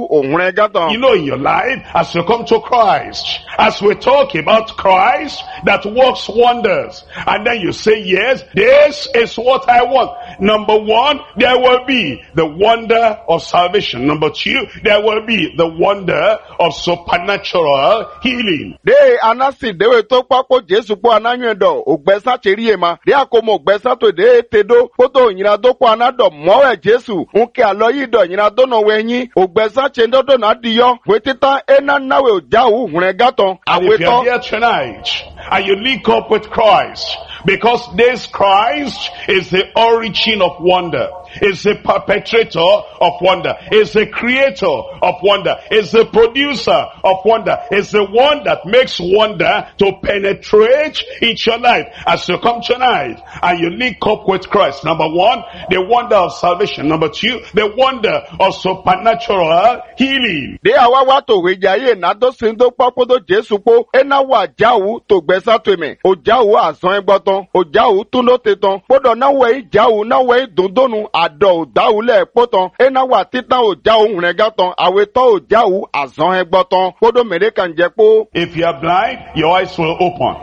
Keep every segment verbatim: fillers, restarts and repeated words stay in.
You know, in your life, as you come to Christ, as we talk about Christ that works wonders, and then you say, yes, this is what I want. Number one, there will be the wonder of salvation. Number two, there will be the wonder of supernatural healing. De anasi dewe to papo Jesu po ananyendo ogbesa cheri ema de akomo ogbesa to de tedo poto nyina do po anado mowe Jesu unke aloyi do nyina do no wenyi ogbesa chendo do na diyo wetita ena nawe ojawu hunegaton And if you're aweto here tonight, and you link up with Christ, because this Christ is the origin of wonder, is the perpetrator of wonder, is the creator of wonder, is the producer of wonder, is the one that makes wonder to penetrate into your life. As you come tonight and you link up with Christ, number one, the wonder of salvation. Number two, the wonder of supernatural healing. de awawa to wejaye na do sindo papo do Jesu po ena wa jawu to gbesa to me ojawu asan egboton ojawu tundo teton podo na we jawu na we dundonu ado dawule poton ena wa titan ojawu hunegaton aweto ojawu asan egboton podo mere kan je po. If you are blind, your eyes will open.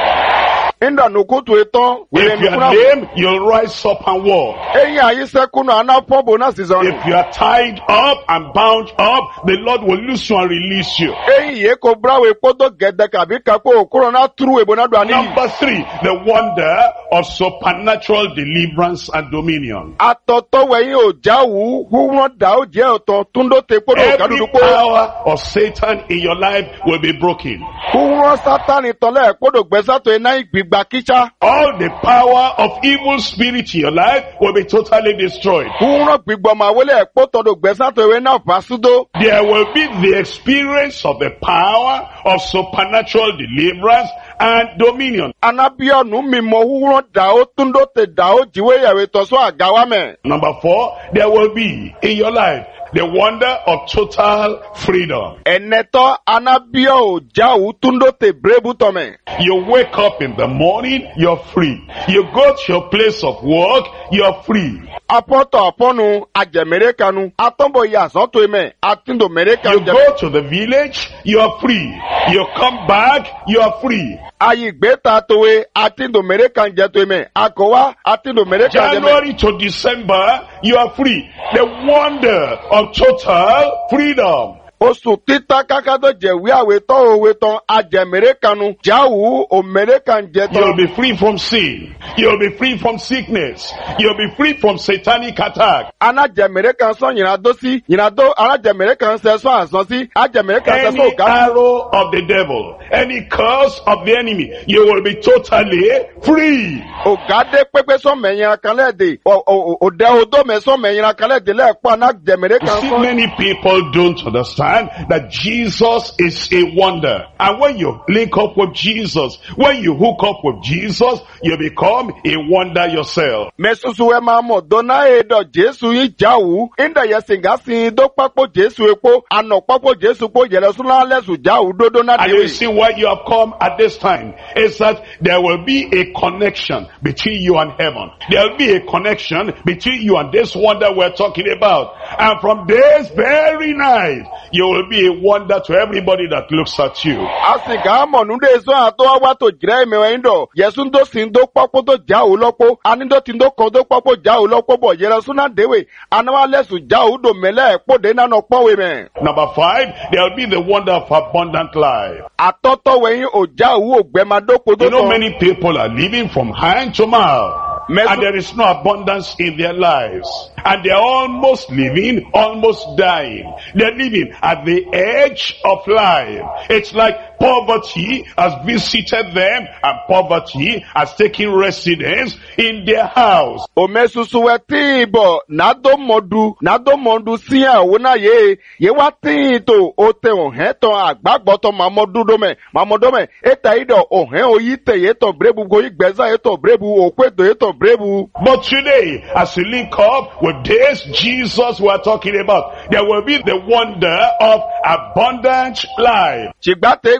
Inda nukutu eton we If you are lame, you'll rise up and walk. eyin ayise kuno ana pombo na season If you are tied up and bound up, the Lord will loose you and release you. eyin ye ko brawe podo gede kabi kapo okuro na turu ebo na do ani Number three, the wonder of supernatural deliverance and dominion. atoto weyin ojawu huwon da o je oton tundo te podo Every gadudu po power of Satan in your life will be broken. huwon satani tole podo gbesa to ena igbigba kicha All the power of evil spirit in your life will be totally destroyed. huwon gbigbo ma wele poto do gbesa to we na pasudo There will be the experience of the power of supernatural deliverance and dominion. anabionu mimo huwon da o tundo te da o jiwe yawe to so agawa me. Number four, there will be in your life the wonder of total freedom. Eneto anabio ojawu tundo te brebu to me. You wake up in the morning, you're free. You go to your place of work, you're free. Apoto aponu ajemerekanu atombo ya soto eme atindo You merekanu go to the village, you're free. You come back, you're free. ayi gbeta towe atindo merekanu jeto eme akowa atindo merekanu jeme. January to December, you are free. The wonder of total freedom. Osu tita kakado jewi aweto oweton ajemerekanu jawu o merekanu You'll jeto. be free from sin. You'll be free from sickness. You'll be free from satanic attack. Ana jemerekanu so nyina dosi nyina do ana jemerekanu se so asan si ajemerekanu se so Any ga. arrow of the devil, any curse of the enemy, you will be totally free. Ogade pepe so menyira kanle de o o o de odo me so menyira kanle de le pa na You jemerekanu see, so. many people don't understand that Jesus is a wonder. And when you link up with Jesus, when you hook up with Jesus, you become a wonder yourself. Mesusu we mamo dona edo Jesu yi jawu inda yesinga sin do papo Jesu epo ano papo Jesu po yele suna lesu jawu dodo na And you dewe. see why you have come at this time is that there will be a connection between you and heaven. There will be a connection between you and this wonder we're talking about. And from this very night, you will be a wonder to everybody that looks at you. Asinga amo nunde so ato awa to jire mewe indo Yesu ndo sin do papo do jawu lopo anindo tindo kodo papo jawu lopo bo yele suna dewe anawa lesu jawu do mele po de na no po we me. Number five, there will be the wonder of abundant life. Atoto we yin o jawu ogbema do kodo. You know, many people are living from hand to mouth. Mesu- And there is no abundance in their lives. And they're almost living, almost dying. They're living at the edge of life. It's like poverty has visited them and poverty has taken residence in their house. Omesusu weti ibo nado modu nado modu siya wona ye ye wati to ote ohen to agbagbo to mamodu dome mamodome eta ido ohen oyite ye to brebu go igbeza ye to brebu okwedo ye to brebu. But today, as you link up with this Jesus we're talking about, there will be the wonder of abundant life. Chigbate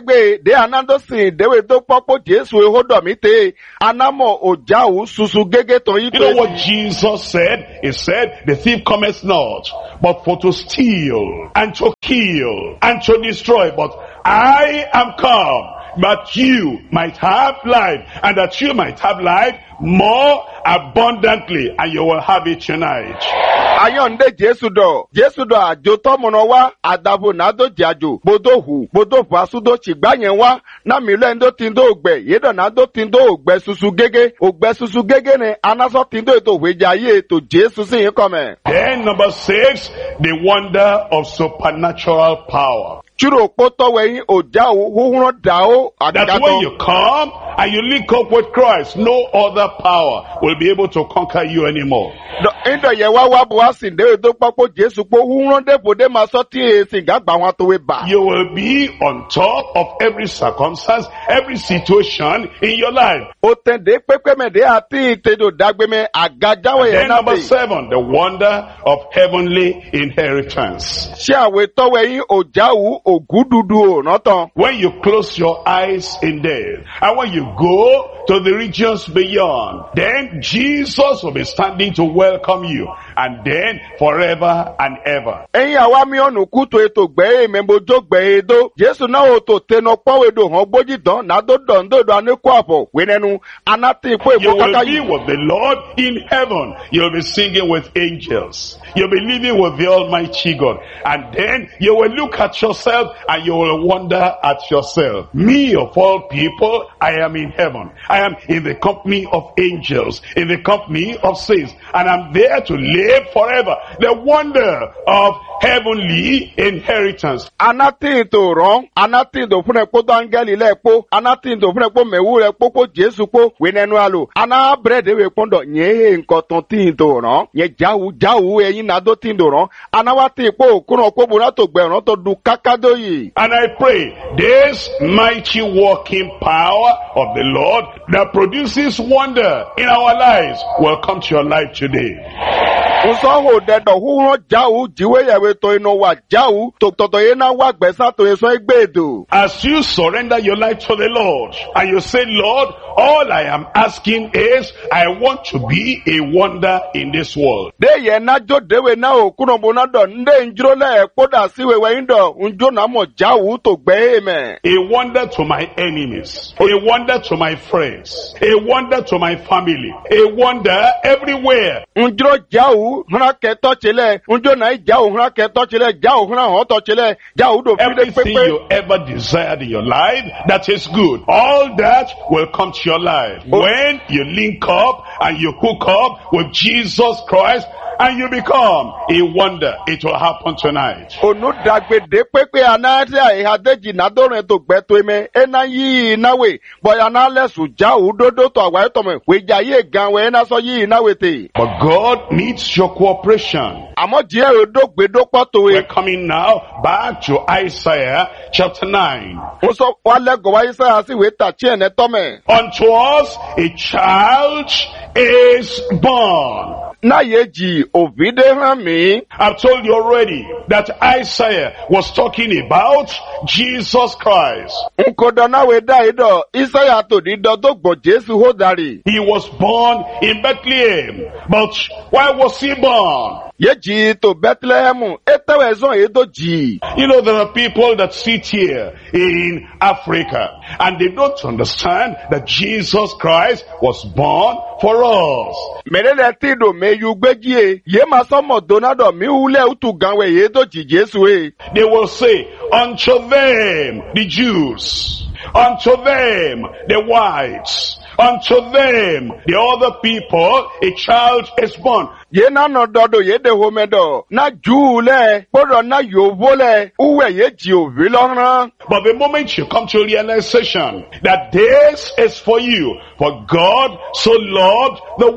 degbe de anando sin dewe to popo Jesu e hodo mi te anamo ojawu susu gege ton yi You know what Jesus said? He said, the thief cometh not, but for to steal, and to kill, and to destroy. But I am come, that you might have life, and that you might have life more abundantly, and you will have it tonight. Ayonde Jesu do Jesu do ajo to mono wa adabo na do jajo bodo hu bodo fasu do chigba yen wa na mi le ndo tindo ogbe yedo na do tindo ogbe susu gege ogbe susu gege ne anaso tindo to hweja ye to Jesu sin yin come. Then number six, the wonder of supernatural power. Churo poto we oja o huhun da o That when you come and you link up with Christ, no other power will be able to conquer you anymore. Indo ye wa wa bo asin de do papo Jesu po huhun de bode ma so ti e sin ga gba won to we ba. You will be on top of every circumstance, every situation in your life. O ten de pepe me de ati te do dagbe me agaja we Then na number be. seven, the wonder of heavenly inheritance. Se awe to we yin oja wu ogududu o notan. When you close your eyes in death, and when you go to the regions beyond, then Jesus will be standing to welcome you, and then forever and ever. Ẹ̀yin àwa mi ọ̀nù kútu ètò gbẹ̀ẹ́ mẹ́mọ́jọ́ gbẹ̀ẹ́ dó. Jésù náà ò tó tẹnu pọ́wédò hàn gbójì dán nàdó dọ̀ndòdò anékò àbọ̀ wẹ́nẹ́nu anáti ìpò You ìbò will káká be yìí. with the Lord in heaven. You'll be singing with angels. You'll be living with the Almighty God. And then you will look at yourself and you will wonder at yourself. Me of all people, I am in heaven. I am in the company of angels, in the company of saints. And I'm there to live forever. The wonder of heavenly inheritance. Anáti ìtò rán, anáti ìtò fún ẹ̀pọ̀ tó áńgẹ́lì lẹ́ẹ̀pọ̀, anáti ìtò fún ẹ̀pọ̀ mẹ̀wú rẹ̀ pópó Jésù pọ̀ wẹ́nẹ́nu àlò. Aná bẹ̀rẹ̀ wẹ̀ pọ́ndọ̀ yẹn he nǹkan tán tí ìtò rán. Yẹn jáwù jáwù ẹ̀yin nàdó tí ìtò rán. Anáwá tí ìpò òkúràn kóbó náà tó gbẹ̀rán tó du kákádó yìí. And I pray this mighty working power of the Lord that produces wonder in our lives will come to your life today. Nsọ́hò dẹ̀dọ̀ húhán jáwù jíwé yẹ̀wé tó inú wa jáwù tó tọ̀tọ̀ yẹn náà wà gbẹ̀sán tó yẹ sọ ẹgbẹ́ èdò. As you surrender your life to the Lord and you say, Lord, all I am asking is I want to be a wonder in this world. De yẹn náà jó déwé náà òkúrò bó náà dọ̀ ndé njúró lẹ̀ kódà sí wẹ̀wẹ̀ yín dọ̀ njó náà mọ̀ jáwù tó gbẹ́ èmẹ̀. A wonder to my enemies, a wonder to my friends, a wonder to my family, a wonder everywhere. Njúró jáwù hàn kẹtọ́ tsilẹ̀ njó náà jáwù hàn kẹtọ́ tsilẹ̀ jáwù hàn hàn tọ́ tsilẹ̀ jáwù tó fi dé Everything pépé. you ever desired in your life that is good, all that will come to your life when you link up and you hook up with Jesus Christ and you become a wonder. It will happen tonight. Onúdàgbèdè pépé anáyàtì àìhàdéjì nàdọ́rin tó gbẹ tó ẹmẹ ẹná yìí náwè bọ̀yà náà lẹ́sùn jáwù dódó tó àwáyé tọ̀mọ̀ wèjà yìí gan wẹ̀ ẹná sọ yìí náwè tè. But God needs your cooperation. Àmọ́ jíẹ̀ òdògbèdó pọ̀ tó We're e. coming now back to Isaiah chapter nine. Ó sọ wálẹ̀ gọ̀wá Isaiah sì wé tà tí ẹ̀nẹ́ tọ́mẹ̀. Unto us a child is born. Náà yé jì òbídé hàn mí. I've told you already that Isaiah was talking about Jesus Christ. Nkodo náà wé dá idọ̀ Isaiah tó dídọ̀ tó gbọ̀ Jésù hó darí. He was born in Bethlehem. But why was he born? Yé jì tó Bethlehem ètèwé zọ́n yé tó jì. You know, there are people that sit here in Africa and they don't understand that Jesus Christ was born for us. Mẹ̀rẹ̀lẹ̀ tí ìdò mẹ́yù gbéjì e, yé máa sọ́mọ̀ Donado mi wúlẹ̀ útù ganwẹ̀ yé tó jì Jésù e. They will say, unto them, the Jews, unto them, the whites, unto them, the other people, a child is born. Yé náà nọ dọ̀dọ̀ yé de homẹ́dọ̀, náà jù ú lẹ̀, kpọ́dọ̀ náà yòówó lẹ̀, úwẹ̀ yé jì òví lọ́rán. But the moment you come to realization that this is for you, for God so loved the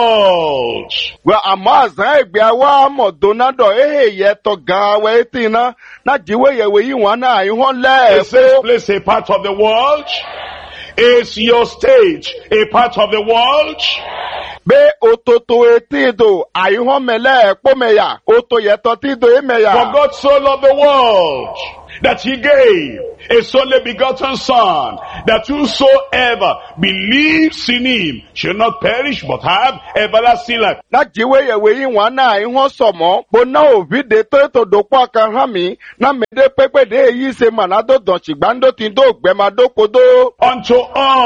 world. Wẹ̀ àmọ́ àzán ẹ̀gbẹ́ wa mọ̀ Donado ehe yẹ tọ̀ gan wẹ̀ etí iná, náà jíwé yẹ̀wé yìí wọn náà ìhọ́n lẹ̀ Is this place a part of the world? Is your state a part of the world? Bẹ́ òtòtò etí ìdò àìhọ́n mẹ́lẹ̀ ẹ̀pọ̀ mẹ́yà, òtò yẹtọ̀ tí ìdò For ẹ̀mẹ́yà. God so loved the world that he gave his only begotten Son, that whosoever believes in him shall not perish but have everlasting life. Na jiwe yewe yi wana ihon somo, bona ovide to to do kwa kanhami, na mede pepe de yi se manado don chigbando tindo gbemado kodo. Unto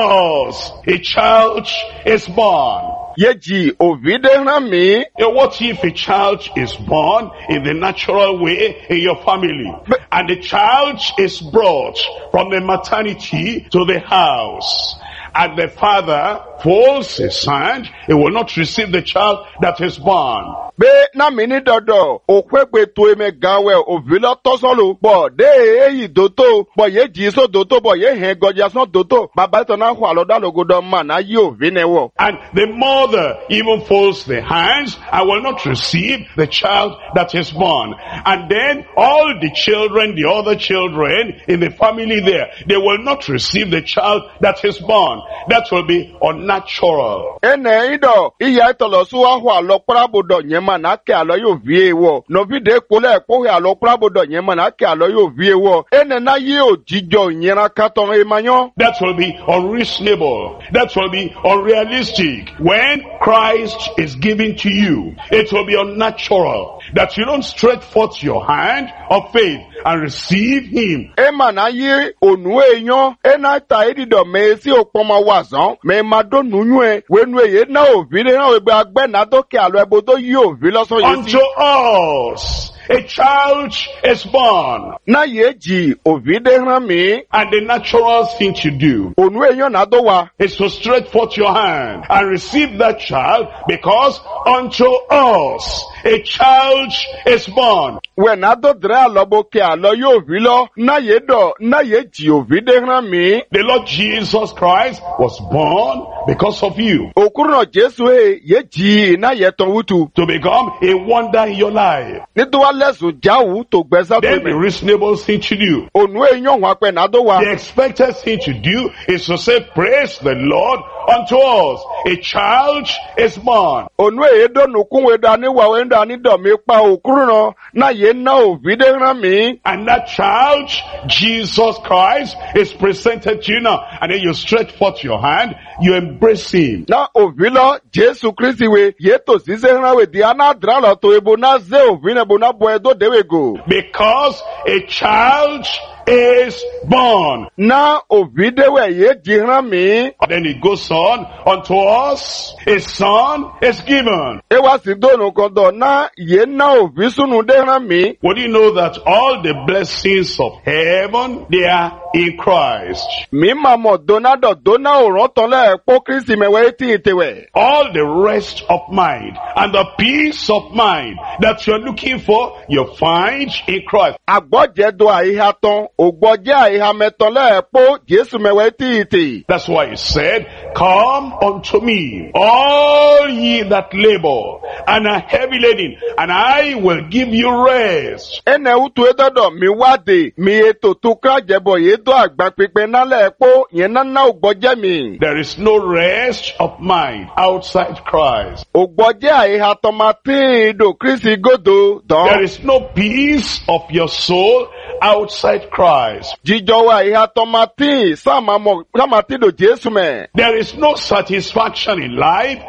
us a child is born. Yeji ovide rami. What if a child is born in the natural way in your family, and the child is brought from the maternity to the house, and the father falls his hand, he will not receive the child that is born. Be na mini dodo, okwekwe to eme gawe ovilo tosolu, bo de eyi doto, bo ye jiso doto, bo ye he gojason doto, baba to na hwa loda logodo man na yi ovine wo. And the mother even folds the hands and will not receive the child that is born. And then all the children, the other children in the family there, they will not receive the child that is born. That will be unnatural. Ene ido, iya itolo suwa hwa lokpra bodo nyema na ke alo yo vie wo. No vide kule ko ya lokpra bodo nyema na ke alo yo vie wo. Ene na ye ojijo nyera katon emanyo. That will be unreasonable. That will be unrealistic. When Christ is given to you, it will be unnatural that you don't stretch forth your hand of faith and receive him. Ema na ye onu enyo, ena ta edido me si okpoma wazan, me mado nunwe, wenwe ye na ovile na webe agbe na doke alo ebodo yi ovile so yesi. Unto us a child is born. Na yeji ovide rami. And the natural thing to do onu enyo na do wa is to stretch forth your hand and receive that child, because unto us a child is born. When ado dre alobo ke alo yo vilo, na ye do, na ye ji ovide rami. The Lord Jesus Christ was born because of you. Okuruno Jesu he, ye ji na ye ton wutu. To become a wonder in your life. Niduwa lesu jawu to gbeza Then the reasonable thing to do, onu enyo wa pe na do wa. the expected thing to do is to say, praise the Lord, unto us a child is born. Onu e do nukun we da ni wa we da ni do mi pa okuruno, na ye na ovide rami. And that child, Jesus Christ, is presented to you now. And then you stretch forth your hand, you embrace him. Na ovilo Jesu Kristi we, ye to sise hana we di ana dralo to ebo na ze ovine bo na bo edo dewe go. Because a child is born. Na ovide we ye di rami. Then it goes on, unto us a son is given. E wa si do no kondo na ye na ovisunu de rami. Would you know that all the blessings of heaven, they are in Christ? Mi mamo donado dona oron ton le po Kristi mewe ti itewe. All the rest of mind and the peace of mind that you're looking for, you find in Christ. Agboje do aiha ton, ogboje aiha meton le po Jesu mewe ti ite. That's why he said, come unto me, all ye that labor and are heavy laden, and I will give you rest. Ene utu edodo mi wade, mi eto tukra jebo yedo agba pepe na le po, yen na na ogboje mi. There is no rest of mind outside Christ. Ogboje aiha ton mati do Kristi godo don. There is no peace of your soul outside Christ. Jijo wa aiha ton mati, sama mo, sama ti do Jesu me. There is no satisfaction in life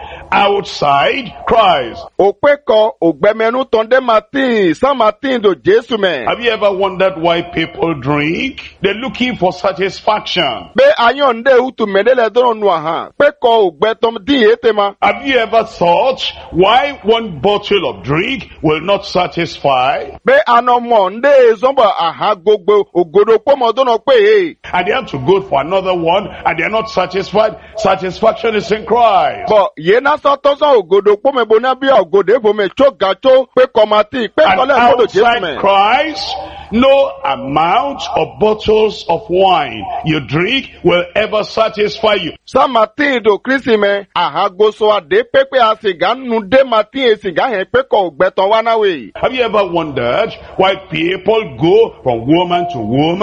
outside Christ. Opeko ogbemenu tonde mati, sama ti do Jesu me. Have you ever wondered why people drink? They're looking for satisfaction. Be ayon de utu medele dono nuaha. Peko ogbetom di etema. Have you ever thought why one bottle of drink will not satisfy? Be anomo nde zomba aha gogbo ogodo pomo dono pe. And they have to go for another one, and they are not satisfied. Satisfaction is in Christ. But yena soto so ogodo pome bona bi ogode fo me choga cho pe komati pe And kole modo Jesu outside me. Christ, no amount of bottles of wine you drink will ever satisfy you. Sa mati do Kristi me aha goso ade pepe asiga nu de mati esiga he pe ko ogbeton wana we. Have you ever wondered why people go from woman to woman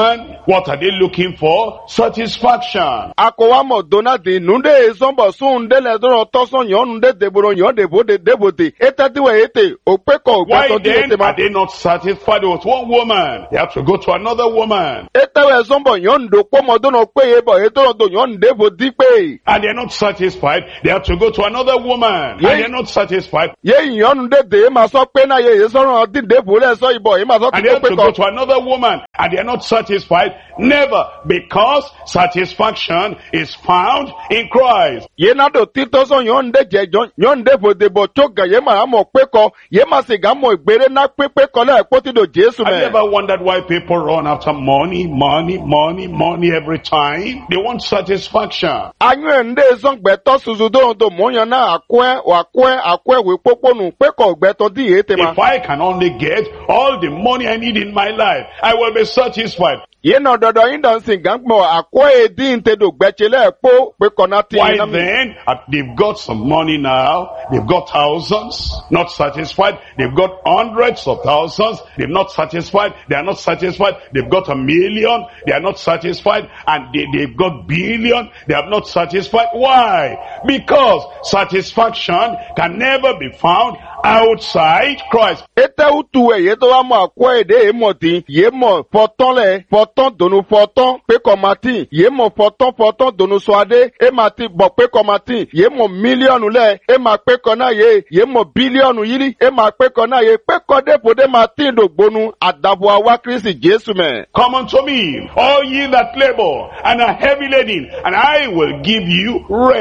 What are they looking for? Satisfaction. Akọwamọ Donadi nunde sọmbọ sun dele dọrọ tọsán yọn nunde deboro yọn debo de debo de etetiwe ete opekọ Why ògbẹtọ di then ete ma. are they not satisfied with one woman? They have to go to another woman. Etewe sọmbọ yọn ndo kpọmọdúnà péye bọ etọrọ do yọn debo di pé. And they're not satisfied. They have to go to another woman. Yeah. And they're not satisfied. Ye yọn nunde de ma sọ pé náà ye ye sọrọ di debo lẹ sọ ibọ ye ma sọ ti And they tó have to go pékọ. to another woman. And they're not satisfied. Never. Because satisfaction is found in Christ. Ye na do títọ́ sọ yọn nde jẹ yọn debo debo tó gà ye ma mọ̀ pékọ ye ma sì gà mọ̀ ìgbére ná pépékọ lẹ́ ẹ̀kọ́ ti do Jésù Have you mẹ́. ever wondered why people run after money, money, money, money every time? They want satisfaction. Anyụ ende sọgbẹtọ susu dọrọ do mọnyọ náà àkọẹ àkọẹ àkọẹ wẹ pópónù pékọ gbẹtọ di yé tema. If I can only get all the money I need in my life, I will be satisfied. Yé nà dọdọ yín dàn sí gàngbọ àkọẹ èdè ntẹdọ gbẹtsẹlẹ pọ pékọ náà ti Why yín náà mi. then? Uh, They've got some money now. They've got thousands, not satisfied. They've got hundreds of thousands. They're not satisfied. They are not satisfied. They've got a million. They are not satisfied. And they, they've got billion. They are not satisfied. Why? Because satisfaction can never be found outside Christ. Ete utu ẹ yé tó wá mọ àkọẹ èdè yé mọ tí yé mọ fọtán lẹ fọtán dònú fọtán pékọ máa tì yé mọ fọtán fọtán dònú sọadé ẹ máa ti bọ pékọ máa tì yé mọ mílíọ̀nù lẹ ẹ máa pékọ náà yé yé mọ bílíọ̀nù yìí ẹ máa pékọ náà yé pékọ dépòdé máa tì dògbónú àdàbọ̀ àwa Kristi Jésù mẹ. Come unto me, all ye that labor and are heavy laden, and I will give you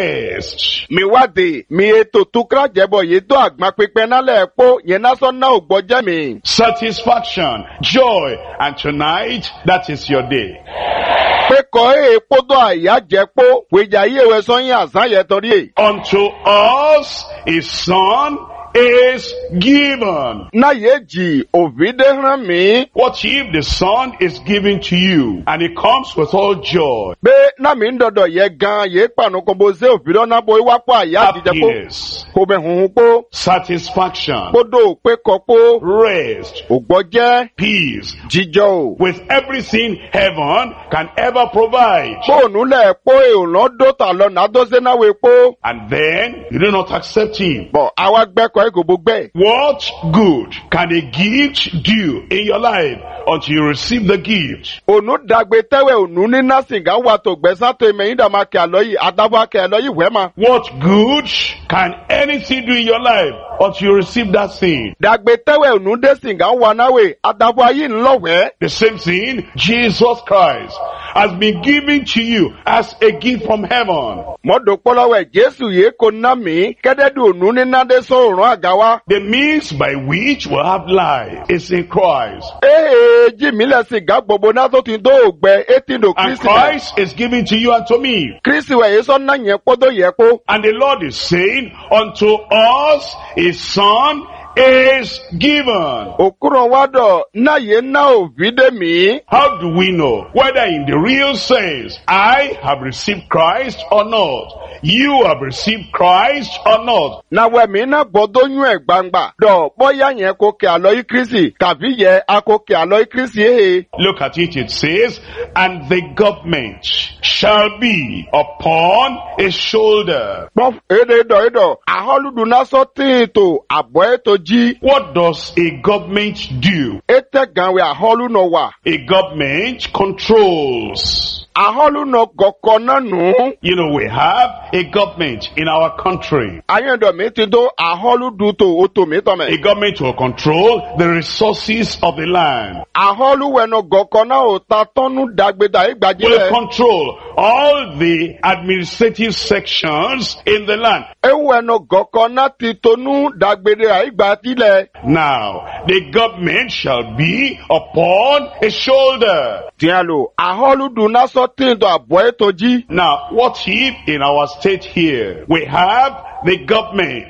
rest. Mi wádìí mi ètò tukra jẹbọ yìí tó àgbà pípẹ́ nálẹ̀ ẹ̀pọ̀ yẹn lásán náà ò gbọ́jẹ́ mi. Satisfaction, joy, and tonight, that is your day. Pékọ̀ ẹ̀ kpọ́dọ̀ àyà jẹ́pọ̀ wèjà yìí ewé sọ́yìn àzán yẹ torí ẹ̀. Unto us a son is given. Náà yé jì òvídé hàn mí. What if the son is given to you, and it comes with all joy, Pé náà mi ń dọ̀dọ̀ yẹ gan yé pànù kò bó ṣe òfìdọ́ náà bó wá pọ̀ àyà àtijọ́ pọ̀. happiness, Kò bẹ̀ hùhùn pọ̀. satisfaction, Kódò pékọ̀ pọ̀. rest, Ògbọ́jẹ́ peace, jíjọ o. with everything heaven can ever provide. Fóònù lẹ̀ pọ̀ èèyàn dọ́tà lọ náà dọ́sẹ́ náà wé pọ̀. And then you do not accept him. Bọ̀ àwa gbẹ́kọ̀ ẹ̀ kò bó gbẹ́. What good can a gift do in your life until you receive the gift? Ònú dàgbé tẹ́wẹ̀ ònú ní násìngá wà tó gbẹ́sán tó ìmẹ̀yìn dàmà kẹ́ àlọ́ yìí àdàbọ̀ kẹ́ àlọ́ yìí wẹ́ ma. What good can anything do in your life until you receive that thing? Dàgbé tẹ́wẹ̀ ònú dé sìngá wà náwẹ̀ àdàbọ̀ ayé ńlọ́wẹ́. The same thing, Jesus Christ has been given to you as a gift from heaven. Mọ́dọ̀ pọ́lọ́wẹ̀ Jésù yìí kò ná mi kẹ́dẹ́dù ònú ní nádé sọ̀rọ̀ àga wa. The means by which we have life is in Christ. Ee jí mi lẹ̀ sìngá gbogbo náà tó ti dó ògbẹ́ etí ndò And Kristi wẹ̀. Christ is given to you and to me. Kristi wẹ̀ yìí sọ náà yẹn kpọ́dọ̀ yẹ kó. And the Lord is saying, unto us a son is given. Òkúrọ̀ wa dọ̀ náà yé náà ò fi dé mi. How do we know whether in the real sense I have received Christ or not? You have received Christ or not? Nàwẹ̀ mi náà gbọ́dọ̀ yún ẹ̀ gbangba. Dọ̀ bọ́yá yẹn kò kẹ́ àlọ́ yìí Kristi tàbí yẹ a kò kẹ́ àlọ́ yìí Kristi ehe. Look at it, it says, and the government shall be upon his shoulder. Gbọ́n èdè dọ̀ èdọ̀ àhọ́lùdùn náà sọ tíìtò àbọ̀ ètò jí. What does a government do? Ètè gànwé àhọ́lù náà wà. A government controls. Àhọ́lù náà gọ̀kọ̀ náà nù. You know, we have a government in our country. Ayéǹdọ̀ mi ti tó àhọ́lù dùn tó o tó mi tọ́ A mẹ́. government will control the resources of the land. Àhọ́lù wẹ̀nà gọ̀kọ̀ náà ò ta tọ́nú dàgbédà ìgbàjì Will rẹ̀. control all the administrative sections in the land. Ewu ẹ̀nà gọ̀kọ̀ náà ti tonú dàgbédà ìgbàjì rẹ̀. Now, the government shall be upon his shoulder. Tiẹ̀ lò àhọ́lù dùn náà sọ tíìtò àbọ̀ ètò jí. Now, what if in our state here we have the government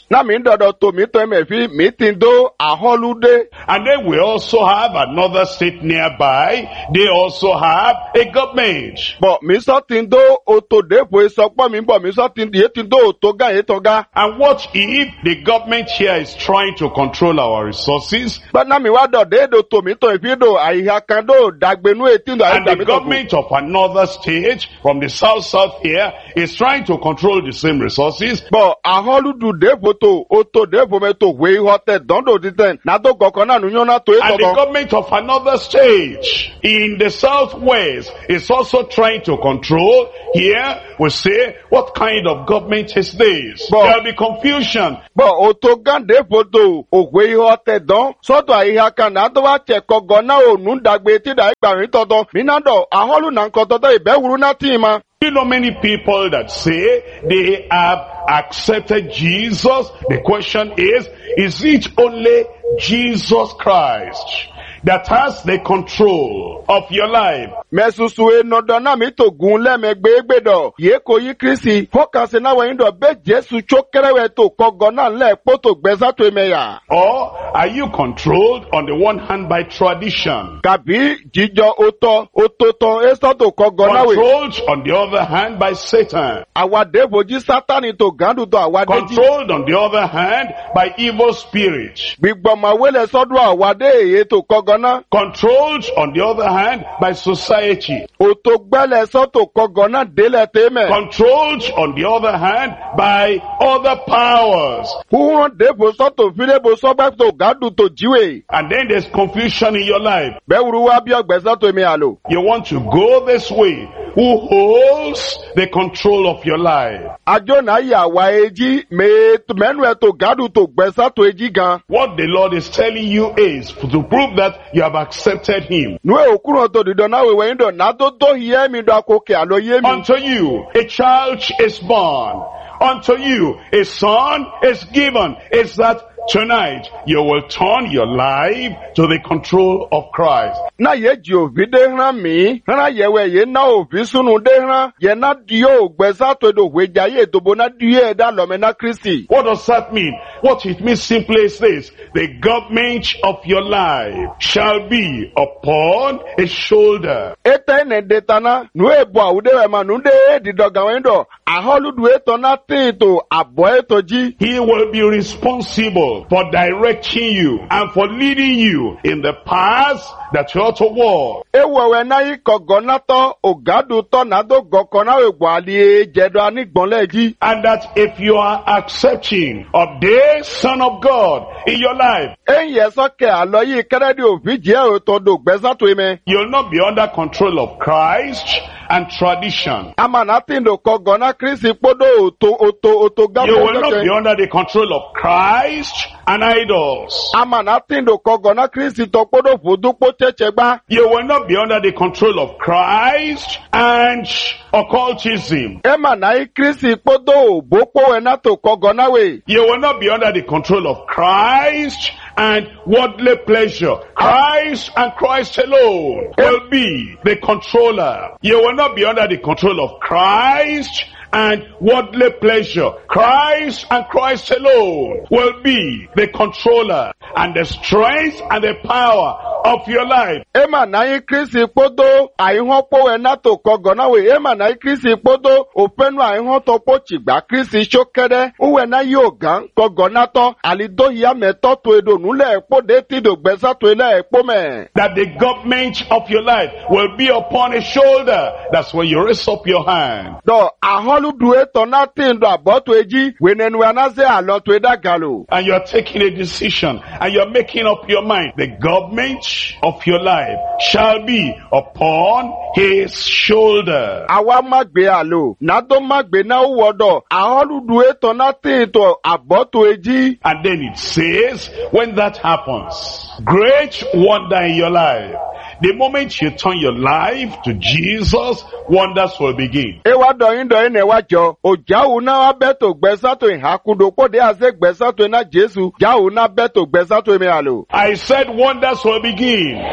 Na mi dodo to mi to emefi mi tindo aholude. And then we also have another state nearby. They also have a government. But mi so tindo oto depo isokpo mi bo mi so tindo ye tindo otoga ye toga. And what if the government here is trying to control our resources? But na mi wa do de do to mi to efi do ayiha kan do dagbenu etindo ayi And the government of another state from the south south here is trying to control the same resources. But aholudu depo to oto depo me to we hote dondo diten na do gokona nu yona to And the etogo. government of another state in the southwest is also trying to control. Here we say, what kind of government is this? But- There'll be confusion. But otogan depo to ogwe hote don so to ayiha kan na do wa che kogona onu dagbe ti da igbarin todo mi na do aholu na nkan todo ibewuru na tima. You know many people that say they have accepted Jesus. The question is, is it only Jesus Christ that has the control of your life? Mesusu enodo na mi to gun lemegbe egbedo ye ko yi Kristi focus na we ndo be Jesu chokerewe to kogona le poto gbeza to emeya. Or are you controlled on the one hand by tradition? Kabi jijo oto ototo eso to kogona we. Controlled on the other hand by Satan. Awade boji Satan to gandu to awade ji. Controlled on the other hand by evil spirits. Gbigbo ma wele sodo awade ye to kogona. Controlled on the other hand by society. Oto gbele so to kogona dele teme. Controlled on the other hand by other powers. Huron debo so to file bo so ba to gandu to jiwe. And then there's confusion in your life. Be wuru wa bi ogbeza to emi alo. You want to go this way. Who holds the control of your life? Ajo na ya wa eji me menu e to gandu to gbeza to eji gan. What the Lord is telling you is to prove that you have accepted Him. Nu e okuro to dido na we we ndo na do do hiye mi do akoke alo ye mi. Unto you a child is born. Unto you a son is given. Is that tonight you will turn your life to the control of Christ. Na ye ji ovi de hran mi, hran ye we ye na ovi sunu de hran, ye na dio gbeza to do we jaye to bo na die da lo me na Kristi. What does that mean? What it means simply is this: the government of your life shall be upon his shoulder. Eta ne detana, nu e bo awude we ma nu de di do gan wendo, aholu du eto na tin to abo eto ji. He will be responsible for directing you and for leading you in the path that you ought to walk. Ewewe na yi kogona to ogadu to na do gokona we gbo ali jedo ani gbonle ji. And that if you are accepting of this Son of God in your life, Enye so ke alo yi keredi ovi je o to do gbeza to eme. you'll not be under control of Christ and tradition. Ama na tin do kogona Kristi podo oto oto oto gabo. You will not be under the control of Christ and idols. Ama na tin do kogona Kristi to podo fodu po cheche gba. You will not be under the control of Christ and occultism. Ema na i Kristi podo bopo we na to kogona we. You will not be under the control of Christ and worldly pleasure. Christ and Christ alone will be the controller. You will not be under the control of Christ and worldly pleasure. Christ and Christ alone will be the controller and the strength and the power of your life. Ema na i Kristi podo aihon po we na to kogona we. Ema na i Kristi podo openu aihon to po chigba Kristi shokede. Uwe na yogan kogona to alido ya meto to edo nule po de ti do gbesa to ele po me. That the government of your life will be upon his shoulder. That's when you raise up your hand. Do aholu du eto na tin do abo to eji we nenu anaze alo to eda galo. And you're taking a decision and you're making up your mind. The government of your life shall be upon his shoulder. Awa magbe alo na do magbe na uwodo aholu du eto na tin to abo to eji. And then it says, when that happens, great wonder in your life. The moment you turn your life to Jesus, wonders will begin. Ewa do yin do yin ewa jo ojawu na wa beto gbesa to ihakudo po de ase gbesa to na Jesu jawu na beto gbesa to emi alo. I said wonders will begin.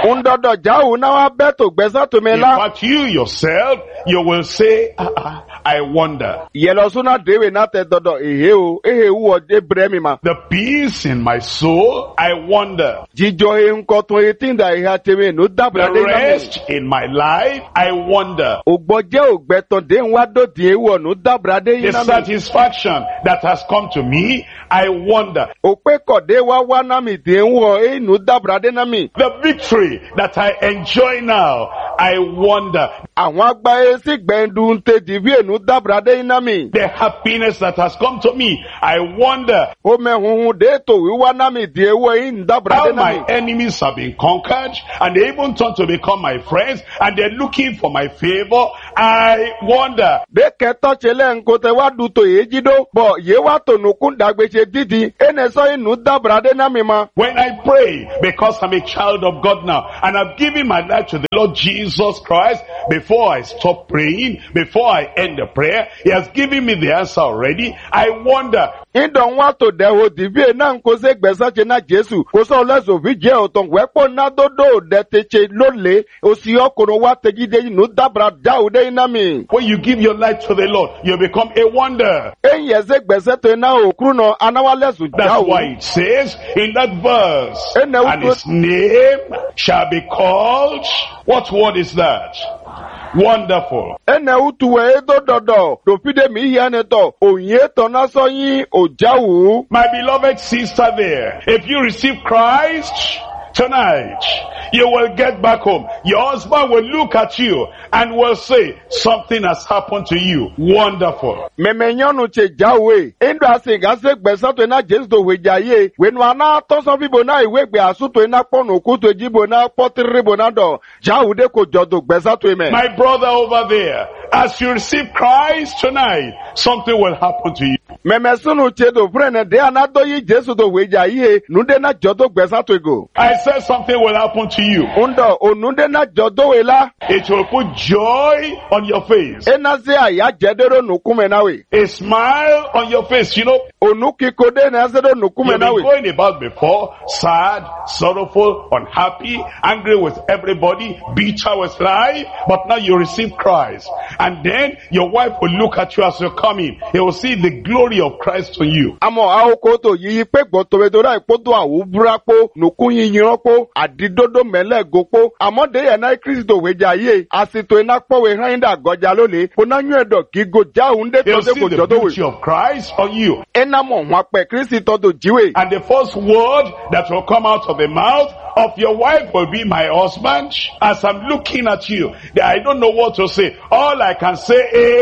Undodo jau na wa beto gbesa to me In la. fact, you yourself, you will say, ah, ah, I wonder. Yelo suna dewe na te dodo ehe o ehe uwo de bremi ma. The peace in my soul, I wonder. Jijo e nko tun etinda eha teme no dabra The de na mi. rest in my life, I wonder. Ogboje ogbeton de nwa do di ewo no dabra de The na mi. satisfaction that has come to me, I wonder. Ope kode wa wa na mi de nwo e no dabra de na mi. The victory that I enjoy now, I wonder. Àwọn agbaye si gbendu nte divi enu dabra de na mi. The happiness that has come to me, I wonder. O me hunhun de to wiwa na mi di ewo e ndabra How de na my mi. enemies have been conquered, and they even turned to become my friends, and they're looking for my favor. I wonder. De keto chele nkote wa du to ejido bo ye wa to nukun dagbeche didi ene so inu dabra de na mi ma. When I pray, because I'm a child of God now, and I've given my life to the Lord Jesus Christ, before I stop praying, before I end the prayer, He has given me the answer already. I wonder. Indon wa to de ho divi na nko se gbesa che na Jesu ko so leso vi je oton wepo na dodo de teche lole osi okoro wa tegide inu dabra da o de na mi. When you give your life to the Lord, you become a wonder. Enye se gbese to na okru no anawa lesu da That's o. why it says in that verse, And now and to- His name shall be called, what word is that? Wonderful. Ene utu we edo dodo do pide mi hi ane to onye to na so yin ojawu. My beloved sister there, if you receive Christ tonight, you will get back home. Your husband will look at you and will say, something has happened to you. Wonderful. Memenyonu che jawe. Endo ase ga se gbesa to na Jesu do wejaye. Wenu ana to so fi bo na iwe gbe asu to na ponu ku to jibo na potiri bo na do. Jawu de ko jodo gbesa to me. My brother over there, as you receive Christ tonight, something will happen to you. Memesunu che do frene de anado yi Jesu do wejaye. Nunde na jodo gbesa to go. I said something will happen to you. Undo onunde na jodo wela. It will put joy on your face. Ena se aya jedero nukume nawe. A smile on your face. You know, Onuki kode na se do nukume you've been nawe. going about before, sad, sorrowful, unhappy, angry with everybody, bitter with life, but now you receive Christ. And then your wife will look at you as you're coming. He will see the glory of Christ on you. Amo aokoto yiyi pe gbotowedora ipodo awuburapo nukun yinyiranpo adidodo mele gopo amode ya na Kristo wejaye asito ina powe hinda goja lole ponanyu edo gigo jaunde They will tode see go the jodo beauty we of Christ on you. enamo nwa pe Kristo do jiwe And the first word that will come out of the mouth of your wife will be, my husband. As I'm looking at you, I don't know what to say. All I can say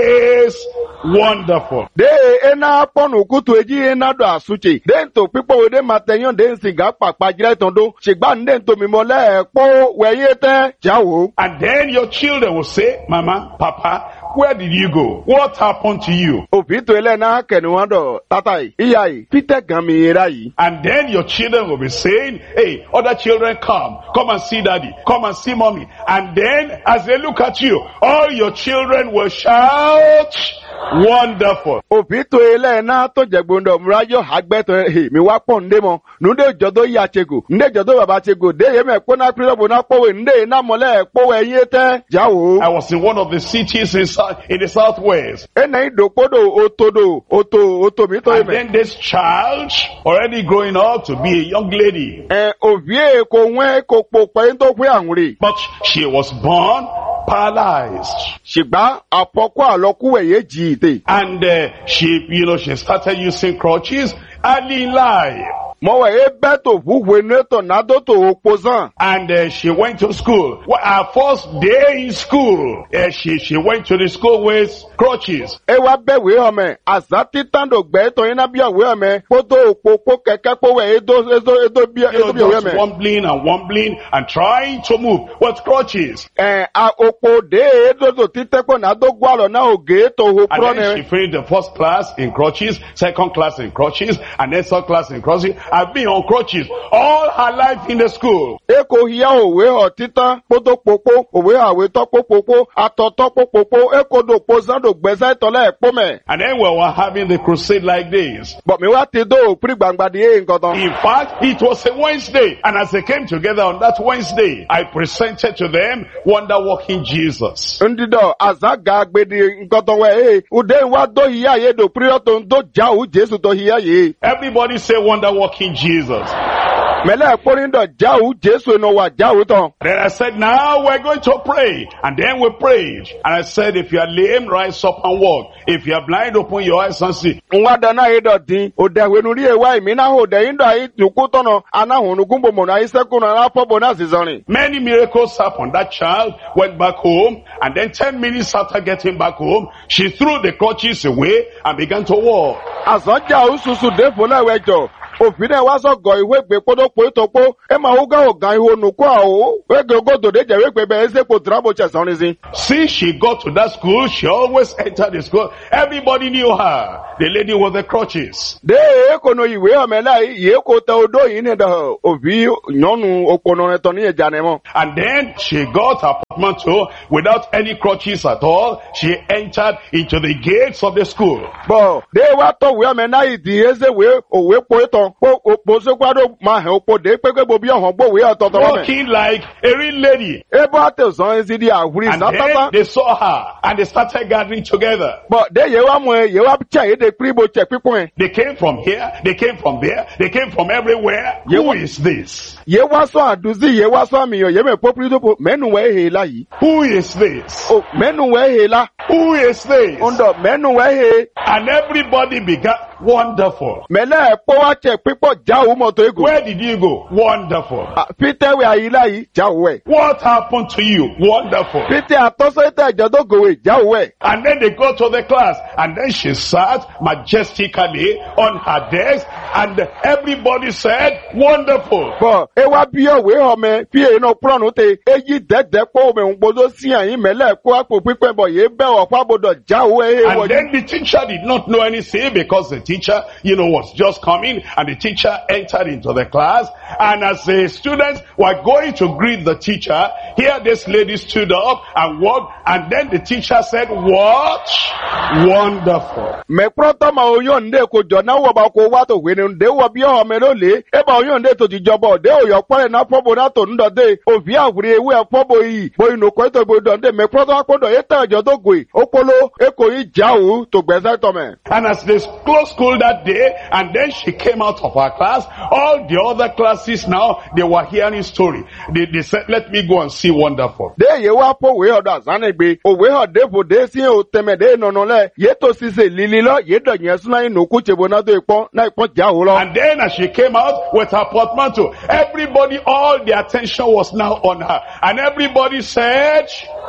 is wonderful. de ena ponu kutu eji ena do asuche de to pipo we de matenyon de nsiga papa jire tondo sigba nde to mimole po weyete jawo. And then your children will say, Mama, Papa, where did you go? What happened to you? Obito ele na kenuando tatai iyai Peter gamira yi. And then your children will be saying, hey, other children come, come and see daddy, come and see mommy. And then as they look at you, all your children will shout, wonderful. Obito ele na to jegbondo mrajo hagbeto he mi wa pon ndemo nunde jodo ya chego nde jodo baba chego de ye me pona piro bona powe nde na mole powe yete jawo. I was in one of the cities in, Sou- in the southwest. Ena idopodo otodo oto oto mi to And me. then this child, already growing up to be a young lady, Eh ovie ko nwe ko popo ento kwe anwuri. but she was born paralyzed. Shigba apoko aloku weye jite. And uh, she, you know, she started using crutches early in life. Mo we beto vugwe neto nado to opozan. And uh, she went to school. Well, her first day in school, uh, she, she went to the school with crutches. Ewa be we ome azati tando gbe to ina bia we ome poto opopo keke po we edo edo edo bia You know, edo bia we just ome. wobbling and wobbling and trying to move with crutches. Eh a opo de edo do titepo na do gwalo na oge to ho And pro then she ne. finished the first class in crutches, second class in crutches, and then third class in crutches. have been on crutches all her life in the school. Eko hiya òwe họ títán kótó popo òwe àwé tọ́pọ̀ popo àtọ̀tọ́pọ̀ popo eko do pozando gbèsè tọ́lẹ̀ ẹ̀pọ̀ mẹ́. And then we were having the crusade like this. Bọ̀ mi wá ti dó òpin gbàngbàdì yé nǹkan tán. In fact, it was a Wednesday. And as they came together on that Wednesday, I presented to them Wonder Working Jesus. Ndidọ̀ àzága gbèdì nǹkan tán wẹ̀ ẹ́ ùdé wa dó hiya yé do pírọ̀ tó ń dó jáwù Jésù tó hiya yé. Everybody say Wonder Working Jesus. Mẹ́lẹ̀ kórìndọ̀ jáwù Jésù iná wa jáwù tán. Then I said, now we're going to pray. And then we prayed. And I said, if you are lame, rise up and walk. If you are blind, open your eyes and see. Nwa dana yé dọ̀ dín. Òdè wẹ̀nu rí ewa ìmí náà òdè yín dọ̀ ayé tùkú tọ̀nà anáhùnúkún bòmò náà ayé sẹ́kùn náà alápọ̀bọ̀ náà sì sọ̀rìn. Many miracles happened. That child went back home. And then ten minutes after getting back home, she threw the crutches away and began to walk. Àsán jáwù sùsù dé fúnlẹ̀ wẹ̀jọ̀. Òfin náà wá sọ̀gọ̀ ìwé gbé kótópó ìtòpó ẹ máa wúgá ọ̀gá ihò nùkú àwò wége ogódò dé jẹ́ wégbé bẹ́ẹ̀ ṣe kò tìrábò ṣẹ̀sán ní sí. Since she got to that school, she always entered the school. Everybody knew her. The lady with the crutches. Dé èkó no ìwé ọ̀mẹ́lá yìí yìí kò tẹ odó yìí ní ẹ̀dọ̀ òfin yọ̀nù okòó rẹ̀ tán ní ẹ̀já ni mọ́. And then she got her portmanteau without any crutches at all. She entered into the gates of the school. Bọ̀ dé wá tó ìwé ọ̀mẹ́lá yìí di ẹsẹ̀ wé òwe po ìtàn pé òpó sékwádó máa hẹ̀ òpó dé pé bo bí ọ̀hún gbòwé ọ̀tọ̀tọ̀ rẹ̀. Walking like a real lady. Ebo àtẹ̀sán ẹ̀sìn di àwùrí And sátátá. then they saw her and they started gathering together. Bọ̀ dé yẹ wá mú ẹ yẹ wá tẹ̀ yé de kúrìbó tẹ̀ pípọ́n ẹ̀. They came from here, they came from there, they came from everywhere. Yeah, Who what- is this? Yẹ wá sọ àdúsí yẹ wá sọ àmìyàn yẹ mẹ́ pópírí tó po mẹ́nu wẹ̀ hè la yìí. Who is this? O mẹ́nu wẹ̀ hè la. Who is this? Ọ̀ndọ̀ mẹ́nu wẹ̀ hè. And everybody began, wonderful. Mẹ́lẹ̀ ẹ̀pọ́ wá tẹ̀ pípọ̀ jáwó mọ́tò ego. Where did you go? Wonderful. Peter wẹ̀ àyílá yìí jáwó ẹ̀. What happened to you? Wonderful. Peter àtọ́sọ́ ìtẹ̀ ìjọ́dọ̀gòwé jáwó ẹ̀. And then they go to the class, and then she sat majestically on her desk, and everybody said, wonderful. Bọ̀ ẹ wá bí ọ̀wé ọmọ bí èyí náà púrọ̀nù tẹ èyí dẹ́dẹ́ pọ̀ omi òǹgbọ́dọ̀ sí àyín mẹ́lẹ̀ kó àpò pípẹ́ bọ̀ yé bẹ́ ọ̀pá gbọdọ̀ jáwó ẹ̀ And wọ̀nyí. then the teacher did not know anything because the teacher, you know, was just coming, and the teacher entered into the class. And as the students were going to greet the teacher, here this lady stood up and walked, and then the teacher said, what? Wonderful. Mẹ́kúrọ́tọ́ ma oyún ndé kò jọ náà wọ̀ bá kó wá tó wéne ndé wọ̀ bí ọmọ ló lé ẹ bá oyún ndé tó ti jọbọ̀ ndé òyọ̀ pọ́lẹ̀ náà fọ́bọ̀ náà tó ń dọ̀ dé òbí àwùrí ewé ẹ̀fọ́bọ̀ yìí bóyin nù kọ́ ètò ìbò dọ̀ ndé mẹ́kúrọ́tọ́ akọ́dọ̀ yé tẹ̀ ẹ̀jọ̀ tó gòyè ó polo èkó yìí jáwó tó gbẹ̀sẹ̀ tọ̀mẹ̀. And as they closed school that day, and then she came out of her class, all the other classes now, they were hearing story. They, they said, let me go and see wonderful. Dé yé wá pọ̀ òwe ọ̀dọ̀ àzánẹ̀gbé òwe ọ̀dẹ́ fò dé sí ò tẹ̀mẹ̀ dé nọ̀nà lẹ̀ yé tó ṣiṣẹ́ lílí lọ yé dọ̀ yẹn súná inú kú tṣebo náà tó ìpọ́n náà ìpọ́n jáwó lọ. And then as she came out with her portmanteau, everybody, all the attention was now on her. And everybody said,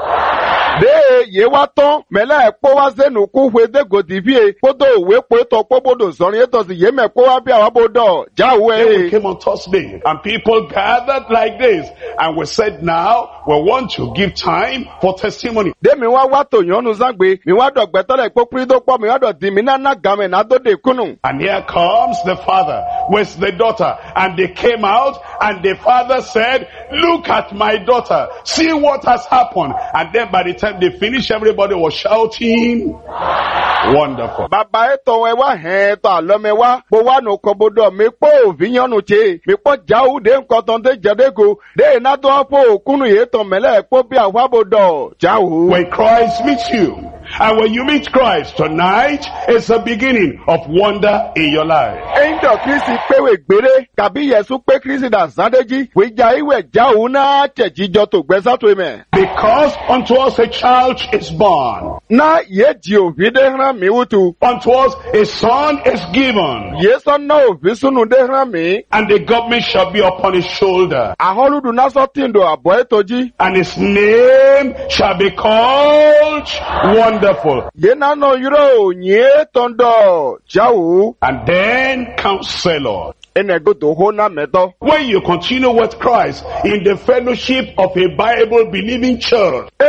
Dé yé wá tán mẹ́lẹ̀ ẹ̀pọ́ wá sẹ́nu kú fèdè gòtì fíye kótó òwe pé tọ́ pọ́bodò sọ̀rin ètò sì yé mẹ́pọ́ wá bí àwọn abodò jáwó then we ẹ̀. came on Thursday, and people gathered like this. And we said, now we want to give time for testimony. Dé mi wá wá tò yánu ságbé mi wá dọ̀ gbẹ́tọ́lẹ̀ pé pírí tó pọ̀ mi wá dọ̀ dì mí náà ná gàmẹ̀ náà tó dé kúnnù. And here comes the father with the daughter. And they came out, and the father said, look at my daughter. See what has happened. And then by the time they finished, everybody was shouting, wonderful. Bàbá ètò ẹ wá hẹ́n ètò àlọ́mẹ wá bó wá nù kọ́ bodò mi pọ̀ òfin yánu tse mi pọ̀ jáwó dé nǹkan tán dé jẹ́dẹ́gò dé iná tó wá pọ̀ òkúnnù yé tán mẹ́lẹ̀ pọ̀ bí àwọn abodò jáwó. When Christ meets you, and when you meet Christ tonight, it's the beginning of wonder in your life. Ẹ̀ńdọ̀ Kristi péwé gbére kàbí Yẹ̀sù pé Kristi dà sádéjì wíjà ìwẹ̀ jáwó náà tẹ̀jíjọ tó gbẹ́sàtò mẹ́. Because unto us a child is born, Ná yé jì òfin dé hàn mí wútu. unto us a son is given, Yé sọ́nà òfin súnú dé hàn mí. and the government shall be upon his shoulder. Àhọ́lùdù náà sọ tìǹdò àbọ̀ ètò jí. And his name shall be called Wonderful. Yé nánà yúrò yé tọ́ndọ̀ jáwó. And then Counselor. Ẹnẹ̀gòdò hó náà mẹ́tọ́. When you continue with Christ in the fellowship of a Bible-believing church,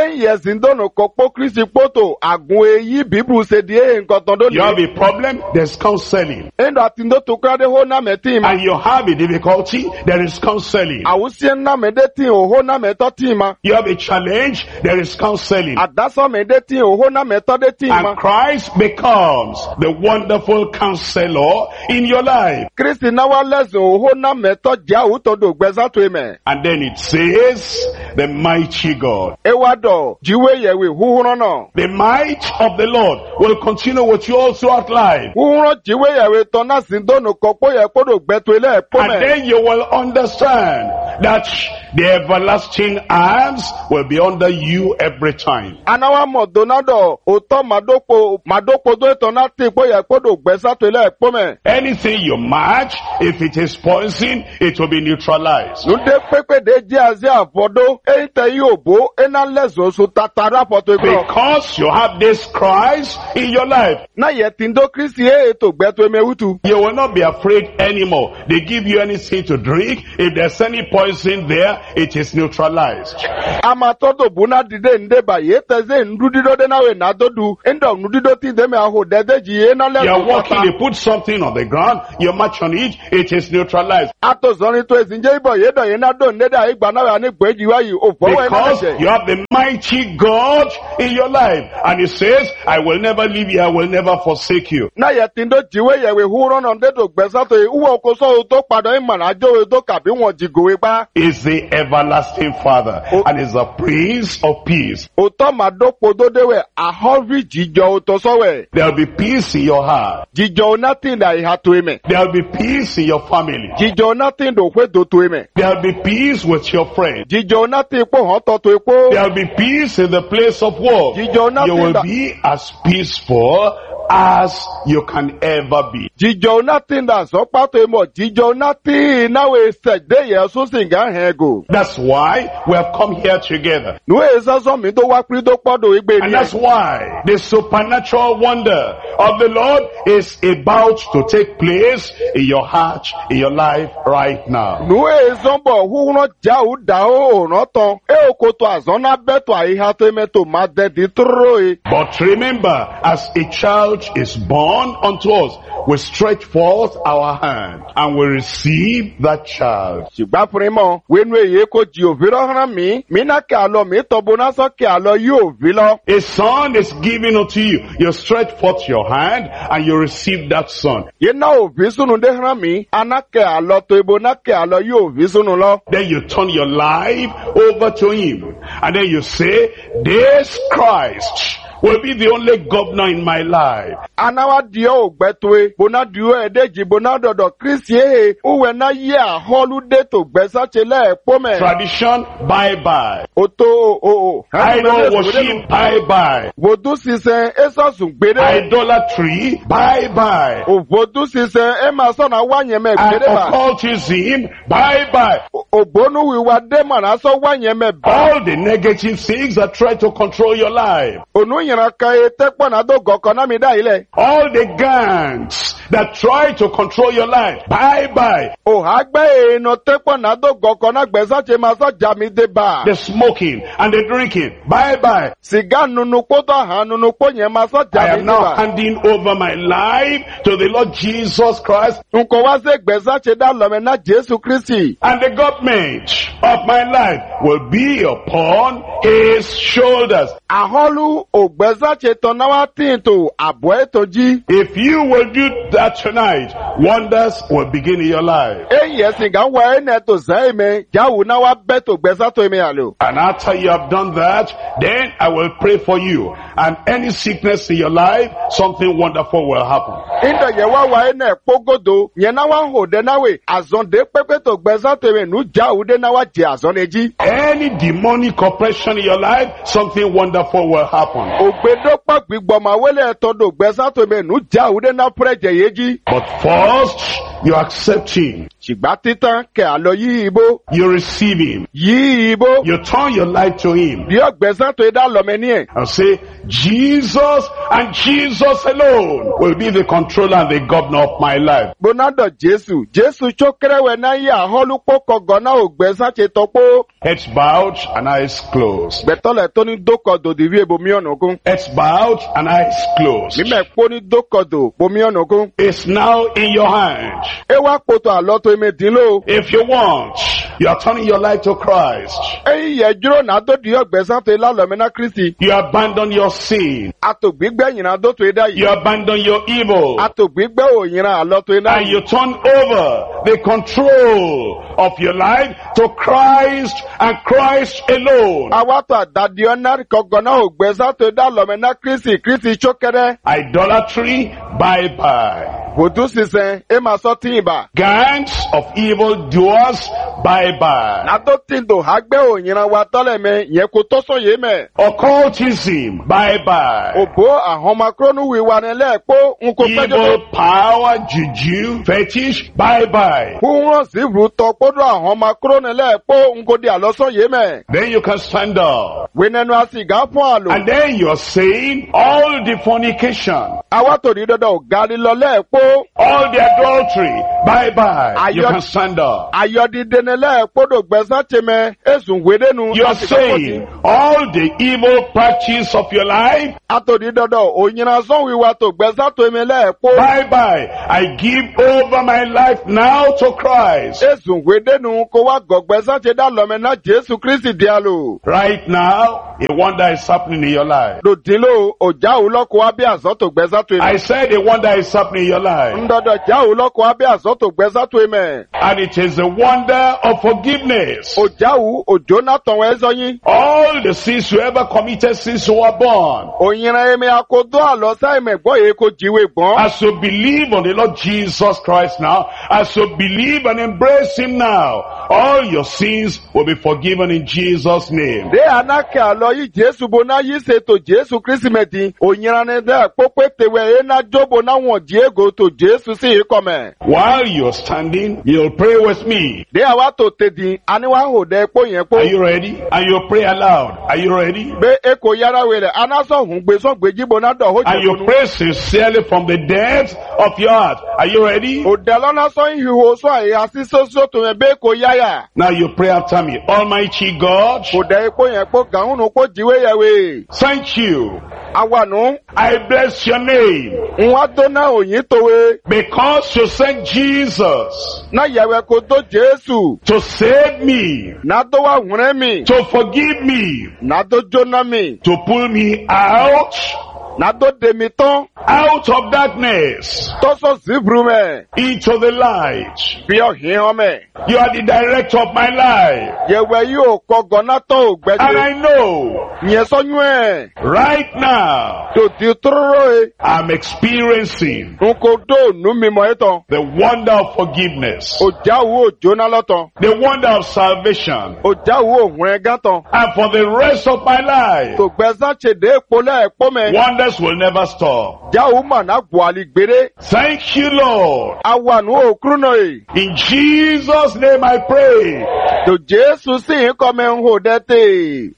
En yesin dono kopo Kristi poto agun eyi Bible se die nkan ton do You have ni. a problem, there's counseling. Endo atindo to krade ho na metim. And you have a difficulty, there is counseling. Awusien na medeti o ho na metotima. You have a challenge, there is counseling. Adaso medeti o ho na metode tima. And Christ becomes the wonderful counselor in your life. Kristi na wa lezo o ho na meto ja u to do gbeza to eme. And then it says, the mighty God. Ewado jiwe yewe huhuro no. The might of the Lord will continue with you all throughout life. Huhuro jiwe yewe to na sindono kopo ye kodo gbeto ile And pome. then you will understand that the everlasting arms will be under you every time. Anawa mo donado oto madoko madoko do to na ti po ye kodo gbeza to ile pome. Anything you match, if it is poison, it will be neutralized. Nude pepe de ji azi avodo eite yobo ena lezo so tatara poto igro. Because you have this Christ in your life, Na ye tindo Kristi e to gbeto emewutu. you will not be afraid anymore. They give you anything to drink. If there's any poison there, it is neutralized. Ama todo buna dide ndeba ye teze ndudido de na we na dodu endo ndudido ti de me aho dede ji e na You lezo are walking, tata. they put something on the ground, you march on it, it is neutralized. Ato zoni to ezinje ibo ye do ye na do ndeda igba na we ani gbeji wa yi o fowo e na Because leje. you have the mighty God in your life. And he says, I will never leave you, I will never forsake you. Na ye tindo jiwe ye we huro no ndedo gbesa to uwo ko so to pado imana jo to kabi won jigowe pa. Is the everlasting Father Oh. and is the Prince of Peace. O to madoko do dewe ahovi jijo to so we. There will be peace in your heart. Jijo nothing that he had to eme. There will be peace in your family. Jijo nothing do we do to eme. There will be peace with your friends. Jijo nothing po hon to to epo. There will be peace in the place of work. You do not You think will that- be as peaceful as you can ever be. Jijo nothing that so pato emo. Jijo nothing na we se de ye so singa hego. That's why we have come here together. No esa so mi do wa pri do podo igbe And ni. that's why the supernatural wonder of the Lord is about to take place in your heart, in your life right now. No esa bo hu no ja u da o no ton. E o ko to azon na beto ai ha to eme to ma de di tro e. But remember, as a child is born unto us, we stretch forth our hand and we receive that child. Ṣùgbọ́n fúnni mọ́, wẹ́nu èyí kò jí òfin lọ́hán mi, mi náà kí àlọ́ mi tọ́bù náà sọ kí àlọ́ yóò fi lọ. A son is given unto you. You stretch forth your hand and you receive that son. Yé náà òfin súnú dé hán mi, aná kí àlọ́ tó ibo náà kí àlọ́ yóò fi súnú lọ. Then you turn your life over to him. And then you say, this Christ will be the only governor in my life. Anáwá di ọ́ ògbẹ́tò e, bọ́nà di ọ́ ẹ̀dẹ́jì bọ́nà dọ̀dọ̀ Kristi ehe, òwe náà yẹ àhọ́lúdé tó gbẹ́sàchẹ́ lẹ́ẹ̀pọ́ mẹ́. Tradition, bye bye. O tó o o o. Idol worship, bye bye. Vòdú sísẹ ésọ̀sùn gbére. Idolatry, bye bye. Òvòdú sísẹ ẹ máa sọ̀nà wáyẹ̀mẹ̀ And gbére bá. occultism, bye bye. Òbónú wíwá dẹ́mọ̀nà sọ wáyẹ̀mẹ̀ bá. All the negative things that try to control your life. Ònú yìnyín ka e tẹ́pọ̀ náà tó gọ̀ọ̀kan náà mi dá ilẹ̀. All the gangs that try to control your life, bye bye. Òhà gbẹ́ èèyàn tẹ́pọ̀ náà tó gọ̀ọ̀kan náà gbẹ̀sàchẹ́ máa sọ jàmí dé bá. The smoking and the drinking, bye bye. Sìgá nunu kó tó hàn nunu kó yẹn máa sọ I jàmí am dé now bá. handing over my life to the Lord Jesus Christ, Nkọ̀ wá sí gbẹ̀sàchẹ́ dá lọ́mẹ náà Jésù Kristi. and the government of my life will be upon his shoulders. Àhọ́lú ògbẹ́sàchẹ́ tán náà wá tí ì tó àbọ̀ ètò jí. If you will do that tonight, wonders will begin in your life. Èyí ẹ̀sìn kan wá ẹ̀ náà tó sẹ́yìn mi, jáwù náà wá bẹ́ tó gbẹ́sàtò mi àlò. And after you have done that, then I will pray for you. And any sickness in your life, something wonderful will happen. Ìdọ̀ yẹn wá wá ẹ̀ náà kpógódo, yẹn náà wá hò dé náà wè, àzọ̀ndé pépé tó gbẹ́sàtò mi nù jáwù dé náà wá jẹ àzọ̀nẹ́jì. Any demonic oppression in your life, something wonderful will happen. Ògbédọ́pọ̀ gbígbọ́mọ wẹ́lẹ̀ tọ́dọ̀ gbẹ́sàtò mi nù jáwù dé náà pẹ́rẹ́jẹ̀ yéjì. But first, you accept him ṣìgbà títán kẹ̀ àlọ́ yí ibó. You receive him. Yí ibó. You turn your life to him. Bí ọ̀gbẹ́sán tó dá lọ́mẹ ní ẹ̀. And say, Jesus and Jesus alone will be the controller and the governor of my life. Bonado Jésù. Jésù chókèrèwẹ̀ náà yí àhọ́lùpọ̀ kọ̀gọ́ náà ògbẹ́sán ṣe tọ́pọ̀. Heads bowed and eyes closed. Gbẹ̀tọ́lẹ̀ tó ní dókọ̀dọ̀ dìrí ebomi ọ̀nà ogun. Heads bowed and eyes closed. Mímẹ̀ pọ́ ní dókọ̀dọ̀ bomi ọ̀nà ogun. It's now in your hand. Ẹ wá poto àlọ́ tó eme dín ló. If you want, you are turning your life to Christ. Ẹyí yẹ dúró náà tó di ọ̀gbẹ́sán tó ilá lọ́mẹ́ná Kristi. You abandon your sin. Àtògbígbẹ́ yìnyín náà tó tó idá yìí. You abandon your evil. Àtògbígbẹ́ òyìnbá àlọ́ tó idá And yìí. you turn over the control of your life to Christ and Christ alone. Awátò àdàdì ọ̀nà kọ̀gọ́ náà ògbẹ́sán tó idá lọ́mẹ́ná Kristi Kristi chókèrè. Idolatry, bye bye. Bòtú sísẹ ẹ máa sọ tí ìbà. Gangs of evil doers, bye bye. Nàtó tí ń dò àgbẹ̀ òyìnbá wa tọ́lẹ̀ mẹ yẹn kò tó sọ yé mẹ. Occultism, bye bye. Òbó àhọ́makrónú wíwá ni lẹ́ẹ̀kpó ń kó pẹ́jọ́. Evil power, juju, fetish, bye bye. Kúrò sí ìrùtọ̀ kódó àhọ́makrónú lẹ́ẹ̀kpó ń kó di àlọ́sọ yé mẹ. Then you can stand up. Wínẹ́nu àsìgá fún àlò. And then you're saying all the fornication, Awátò ní dandan ò gárí lọ lẹ́ẹ̀kpó. all the adultery, bye bye. You Ayọ̀- can stand up. Ayọ̀dídé ni lẹ́ẹ̀kpó dò gbẹ̀sán tìmẹ̀ èsùn wédénu. You're saying all the evil practice of your life, Àtòdì dandan òyìnbá sọ wíwá tó gbẹ̀sán tó emi lẹ́ẹ̀kpó. bye bye. I give over my life now to Christ. Èsùn wédénu kó wá gọ̀gbẹ́sán ṣe dá lọ́mẹ́ná Jésù Kristi díàlò. Right now, a wonder is happening in your life. Dòdìlò òjá òlọ́kọ̀ wá bí àsán tó gbẹ̀sán tó I emi. said a wonder is happening in your life. Ndọ̀dọ̀ já òlọ́kọ̀ wá bí àsán tó gbẹ̀sán tó emi. And it is the wonder of forgiveness. Òjáwù òjò náà tàn wẹ́ sọ yín. All the sins you ever committed since you were born. Òyìnbá emi akodó àlọ́ sáìmẹ̀ gbọ́ yìí kò jíwé gbọ́n. As you believe on the Lord Jesus Christ now, as you believe and embrace Him now, all your sins will be forgiven in Jesus' name. Dé anákẹ́ àlọ́ yìí Jésù bo náà yìí ṣètò Jésù Kristi mẹ́tì. Òyìnbá ni dẹ́ pópé tèwé ẹ̀ náà jóbo náà wọ̀n Diego tó Jésù sí ìkọ̀mẹ̀. While you're standing, you'll pray with me. Dé àwa tó tèdí, àníwá hò dẹ́ pó yẹn pó. Are you ready? And you'll pray aloud. Are you ready? Bẹ́ eko yára wẹ̀rẹ̀, anásọ̀ hùn gbèsò gbèjìbò náà dọ̀ hó And you jẹ̀bọ̀nù. pray sincerely from the depths of your heart. Are you ready? Òdẹ lọ́nà sọ ìhìhò sọ àyè àti sọ́sọ́ tó yẹn bẹ́ eko yáyà. Now you pray after me. Almighty God, Òdẹ epo yẹn pó gàhùnù pó jíwé yẹwé. thank you. Awànú, I bless your name nwa tó náà òyìn tòwe. because you sent Jesus Náà yẹ̀wẹ̀ kó tó Jésù. to save me, Náà tó wà hùnrẹ́ mi. to forgive me, Náà tó jóná mi. to pull me out, Náà tó dèmi tán. out of darkness Tó sọ síbùrù mẹ́. into the light. Bí ọ̀hìn ọmẹ. You are the director of my life. Yẹ̀wẹ̀ yóò kọ gọ̀nà tó And ògbẹ́jẹ́. I know Yẹn sọ́yún ẹ̀. right now Tòtí tóró e. I'm experiencing N kò dó ònú mi mọ̀ ẹ́ tán. the wonder of forgiveness, Òjá wo òjóná lọ́tàn. the wonder of salvation. Òjá wo òhun ẹ̀gá tán. And for the rest of my life, Tògbẹ́sán ṣèdè èpo lẹ́ẹ̀pọ̀ mẹ́. wonders will never stop. Jáwó mà náà buhari gbére. Thank you, Lord. Awànú òkúrú náà yìí. In Jesus' name I pray. Tò Jésù sì ń kọ́ mẹ́ ń hò dẹ́tẹ̀.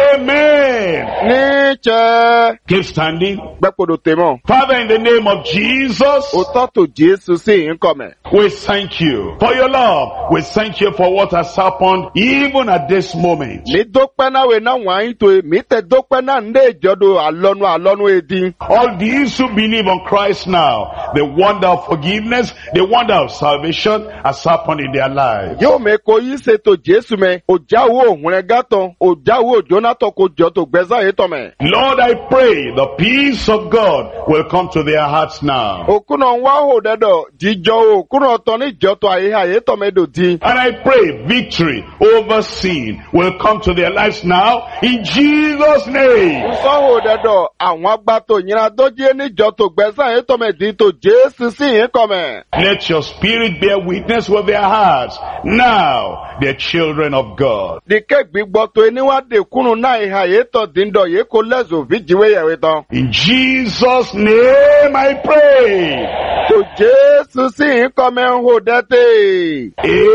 Amen. Ní jẹ́ Keep standing. gbẹ́pọ̀dọ̀ tèmọ̀. Father, in the name of Jesus, Òtọ́ tò Jésù sì ń kọ́ mẹ́. we thank you for your love. We thank you for what has happened even at this moment. Mi dópẹ́ náà wẹ̀ náà wọ́n á yín tó e. Mi tẹ̀ dópẹ́ náà ń dé ìjọ́dọ̀ àlọ́nu àlọ́nu èdè. All these who believe on Christ now, the wonder of forgiveness, the wonder of salvation has happened in their lives. Yóò mẹ́ kó yí ṣètò Jésù mẹ́. Òjá wo òhun ẹ̀gá tán. Òjá wo Jónátàn kò jọ tó gbẹ́sán yìí tán mẹ́. Lord, I pray the peace of God will come to their hearts now. Òkúnà ń wá hò dẹ́dọ̀. Jíjọ òkúnà tán ní ìjọ́tọ̀ àyè àyè tán mẹ́ dò di. And I pray victory over sin will come to their lives now in Jesus' name. Sọ́hò dẹ́dọ̀ àwọn agbátò yìnyín tó jẹ́ níjọ tó gbẹ́sán yìí tán mẹ́ di tó Jésù sì yín kọ́ mẹ́. Let your spirit bear witness with their hearts. Now, they're children of God. Dìkẹ́ gbígbọ́ tó ẹni wá dèkúnnù náà ìhà yìí tán díndọ̀ yìí kò lẹ́ lezo vijiwe yewe ton. In Jesus' name I pray. To Jésù sí nkọ́mẹ́ ń hò dẹ́tẹ̀.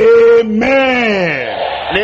Amen.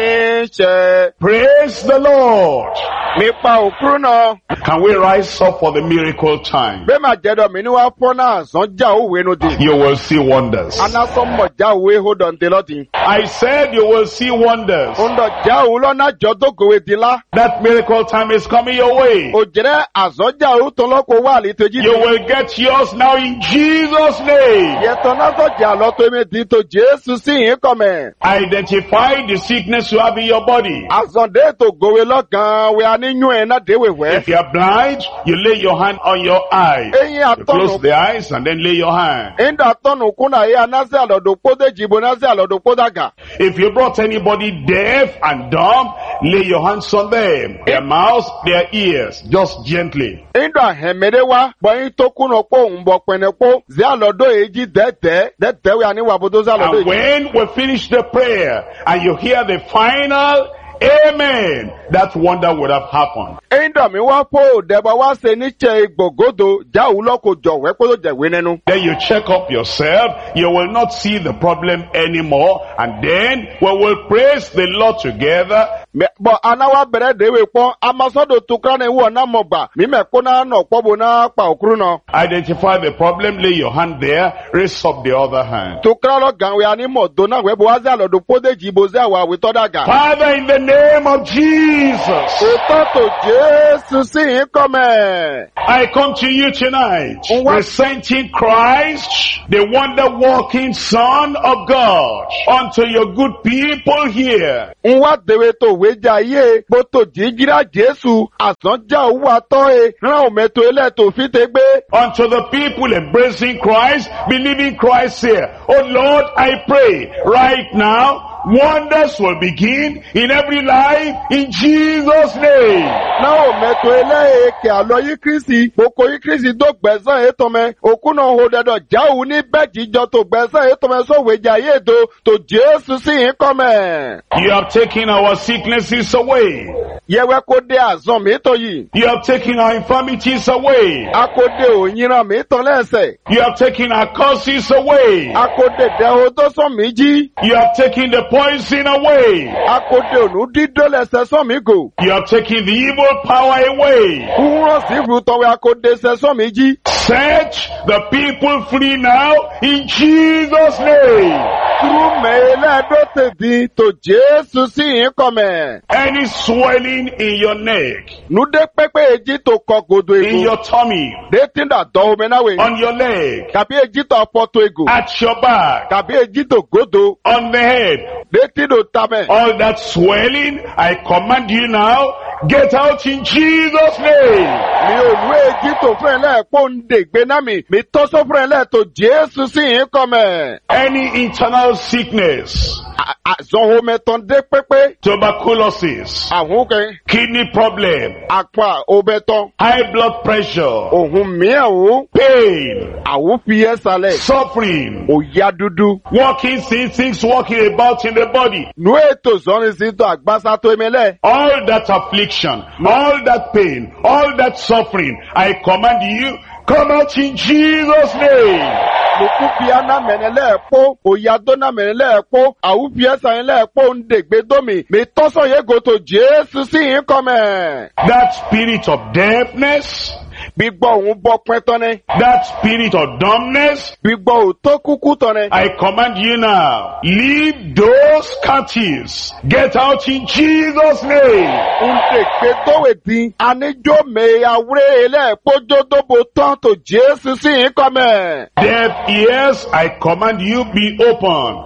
Níṣẹ́. Praise the Lord. Nípa òkúrú náà. Can we rise up for the miracle time? Bẹ́ẹ̀ máa jẹ́dọ̀ mi ní wá fọ́ náà sàn já òwe nu di. You will see wonders. Anásọ́mọ̀ já òwe hó dọ̀ǹtẹ̀ lọ́tì. I said you will see wonders. Ndọ̀ já òun lọ́nà jọ tó gòwe di la. That miracle time is coming your way. Òjìrẹ́ àzọ́jà òun tó lọ́kọ̀ wà létejì. You will get yours now in Jesus' name. Yẹ̀tọ̀ náà sọ̀jà lọ́tọ̀ mi di tó Jésù sí nkọ́mẹ́. Identify the sickness you have in your body. Àzọ̀dé tó gòwe lọ́gàn wẹ̀ aníyún ẹ̀ náà déwè wẹ̀. If you are blind, you lay your hand on your eye. Eyín You close àtọ̀nù. the eyes and then lay your hand. Ìdá àtọ̀nù kúnà yẹ anásẹ̀ àlọ́dọ̀ kódé jìbò násẹ̀ àlọ́dọ̀ kódàgà. If you brought anybody deaf and dumb, lay your hands on them, their mouths, their ears, just gently. Ìdá àhẹ̀mẹ́rẹ́ wá bọ̀yìn tó kúnà pọ̀ ń bọ̀ pẹ̀nẹ̀ pọ̀ zẹ́ àlọ́dọ̀ èjì dẹ́tẹ́ dẹ́tẹ́ wẹ̀ àníwà bó tó sẹ́ àlọ́dọ̀ And èjì. when we finish the prayer and you hear the final amen, that wonder would have happened. Ìdá mi wá pọ̀ dẹ̀bọ̀ wá ṣe níṣẹ́ gbògódò jáwù lọ́kọ̀ jọ̀wẹ́ pé ó jẹ̀wé nínú. Then you check up yourself, you will not see the problem anymore, and then we will praise the Lord together. Bọ̀ anáwá bẹ̀rẹ̀ dèwé pọ́n amasọ́dọ̀ tukura ní ìwọ̀n náà mọ̀ gbà mímẹ̀ kó náà nọ̀ pọ́bù náà pa òkúrú náà. Identify the problem, lay your hand there, raise up the other hand. Tukura lọ gànwé anímọ̀ tó náà wẹ́bù wá sí àlọ́dọ̀ kódé jìbò sí àwọn àwítọ́ dàgà. Father, in the name of Jesus, Òtọ́ tó Jésù sí nkọ́mẹ́. I come to you tonight, What? presenting Christ, the wonder-working Son of God, unto your good people here. Ń wá dèwé tó wéjà yé bó tó jíjìrá Jésù àsánjà owó àtọ́ e rán òmẹ́tò ilẹ̀ tó fi tẹ́ gbé. Unto the people embracing Christ, believing Christ here. Oh Lord, I pray right now, wonders will begin in every life in Jesus' name. Náà òmẹ́tò ilẹ̀ èkè àlọ́ yí Kristi gbogbo yí Kristi tó gbẹ̀sán ètò mẹ́ òkú náà ho dẹ̀dọ̀ jáwù ní bẹ́ẹ̀jì jọ tó gbẹ̀sán ètò mẹ́ sọ̀wéjà yé ètò tó Jésù sí nkọ́mẹ́. You have taken our sicknesses away. Yẹwẹ́ kó dé àzán mi tó yìí. You have taken our infirmities away. A kó dé òyìnrán mi tán lẹ́sẹ̀. You have taken our curses away. A kó dé dẹ́hó tó sàn mí jí. You have taken the poison away. A kó dé ònú dídó lẹ́sẹ̀ sàn mí gò. You have taken the evil power away. Kúrọ̀ sí ìfúrútọ̀wé a kó dé sẹ́sàn mí jí. Set the people free now in Jesus' name. Túmẹ̀lẹ́ dó tèdí tó Jésù sí nkọ́mẹ́. Any swelling in your neck, Nude pépé èjì tó kọ gòdò in ego. your tummy, Dé tí ń dà dọ́ omi náà wẹ̀. on your leg, Kàbí èjì tó apọ̀tò ego. at your back, Kàbí èjì tó gòdò. on the head, Dé tí tó tamẹ̀. all that swelling, I command you now, get out in Jesus' name. Mi ò lú èjì tó fún ẹ lẹ́ẹ̀pọ̀ ń dègbé náà mi. Mi tọ́sọ́ fún ẹ lẹ́ẹ̀ tó Jésù sí nkọ́mẹ́. Any internal sickness, Àzọ̀hó mẹ́tàn dé pépé. tuberculosis, Àhún kẹ́. kidney problem, Àpá òbẹ̀tàn. high blood pressure, Òhun mìíràn ó. pain, Àwún fi ẹ́ sálẹ̀. suffering, Òyà dúdú. walking seeing things walking about in the body, Nú ètò sọ́ni sí tó àgbásá tó emele. all that affliction, all that pain, all that suffering, I command you, come out in Jesus' name. Lùkú fi aná mẹ́rin lẹ́ẹ̀pọ̀, òyà dọ́nà mẹ́rin lẹ́ẹ̀pọ̀, àwù fi ẹ̀sà yẹn lẹ́ẹ̀pọ̀ ń dègbé dómi. Mi tọ́sọ̀ yẹ gòtò Jésù sí yín kọ́mẹ̀. That spirit of deafness, Gbígbọ́ òun bọ́ pẹ́ tọ́ni. that spirit of dumbness, Gbígbọ́ òtó kúkú tọ́ni. I command you now, leave those captives. Get out in Jesus' name. Ń dègbé dówè dín. Aníjó mẹ́ àwúrẹ́ ẹlẹ́ẹ̀pọ̀ jódóbo tán tó Jésù sí yín kọ́mẹ̀. Deaf ears, I command you, be opened.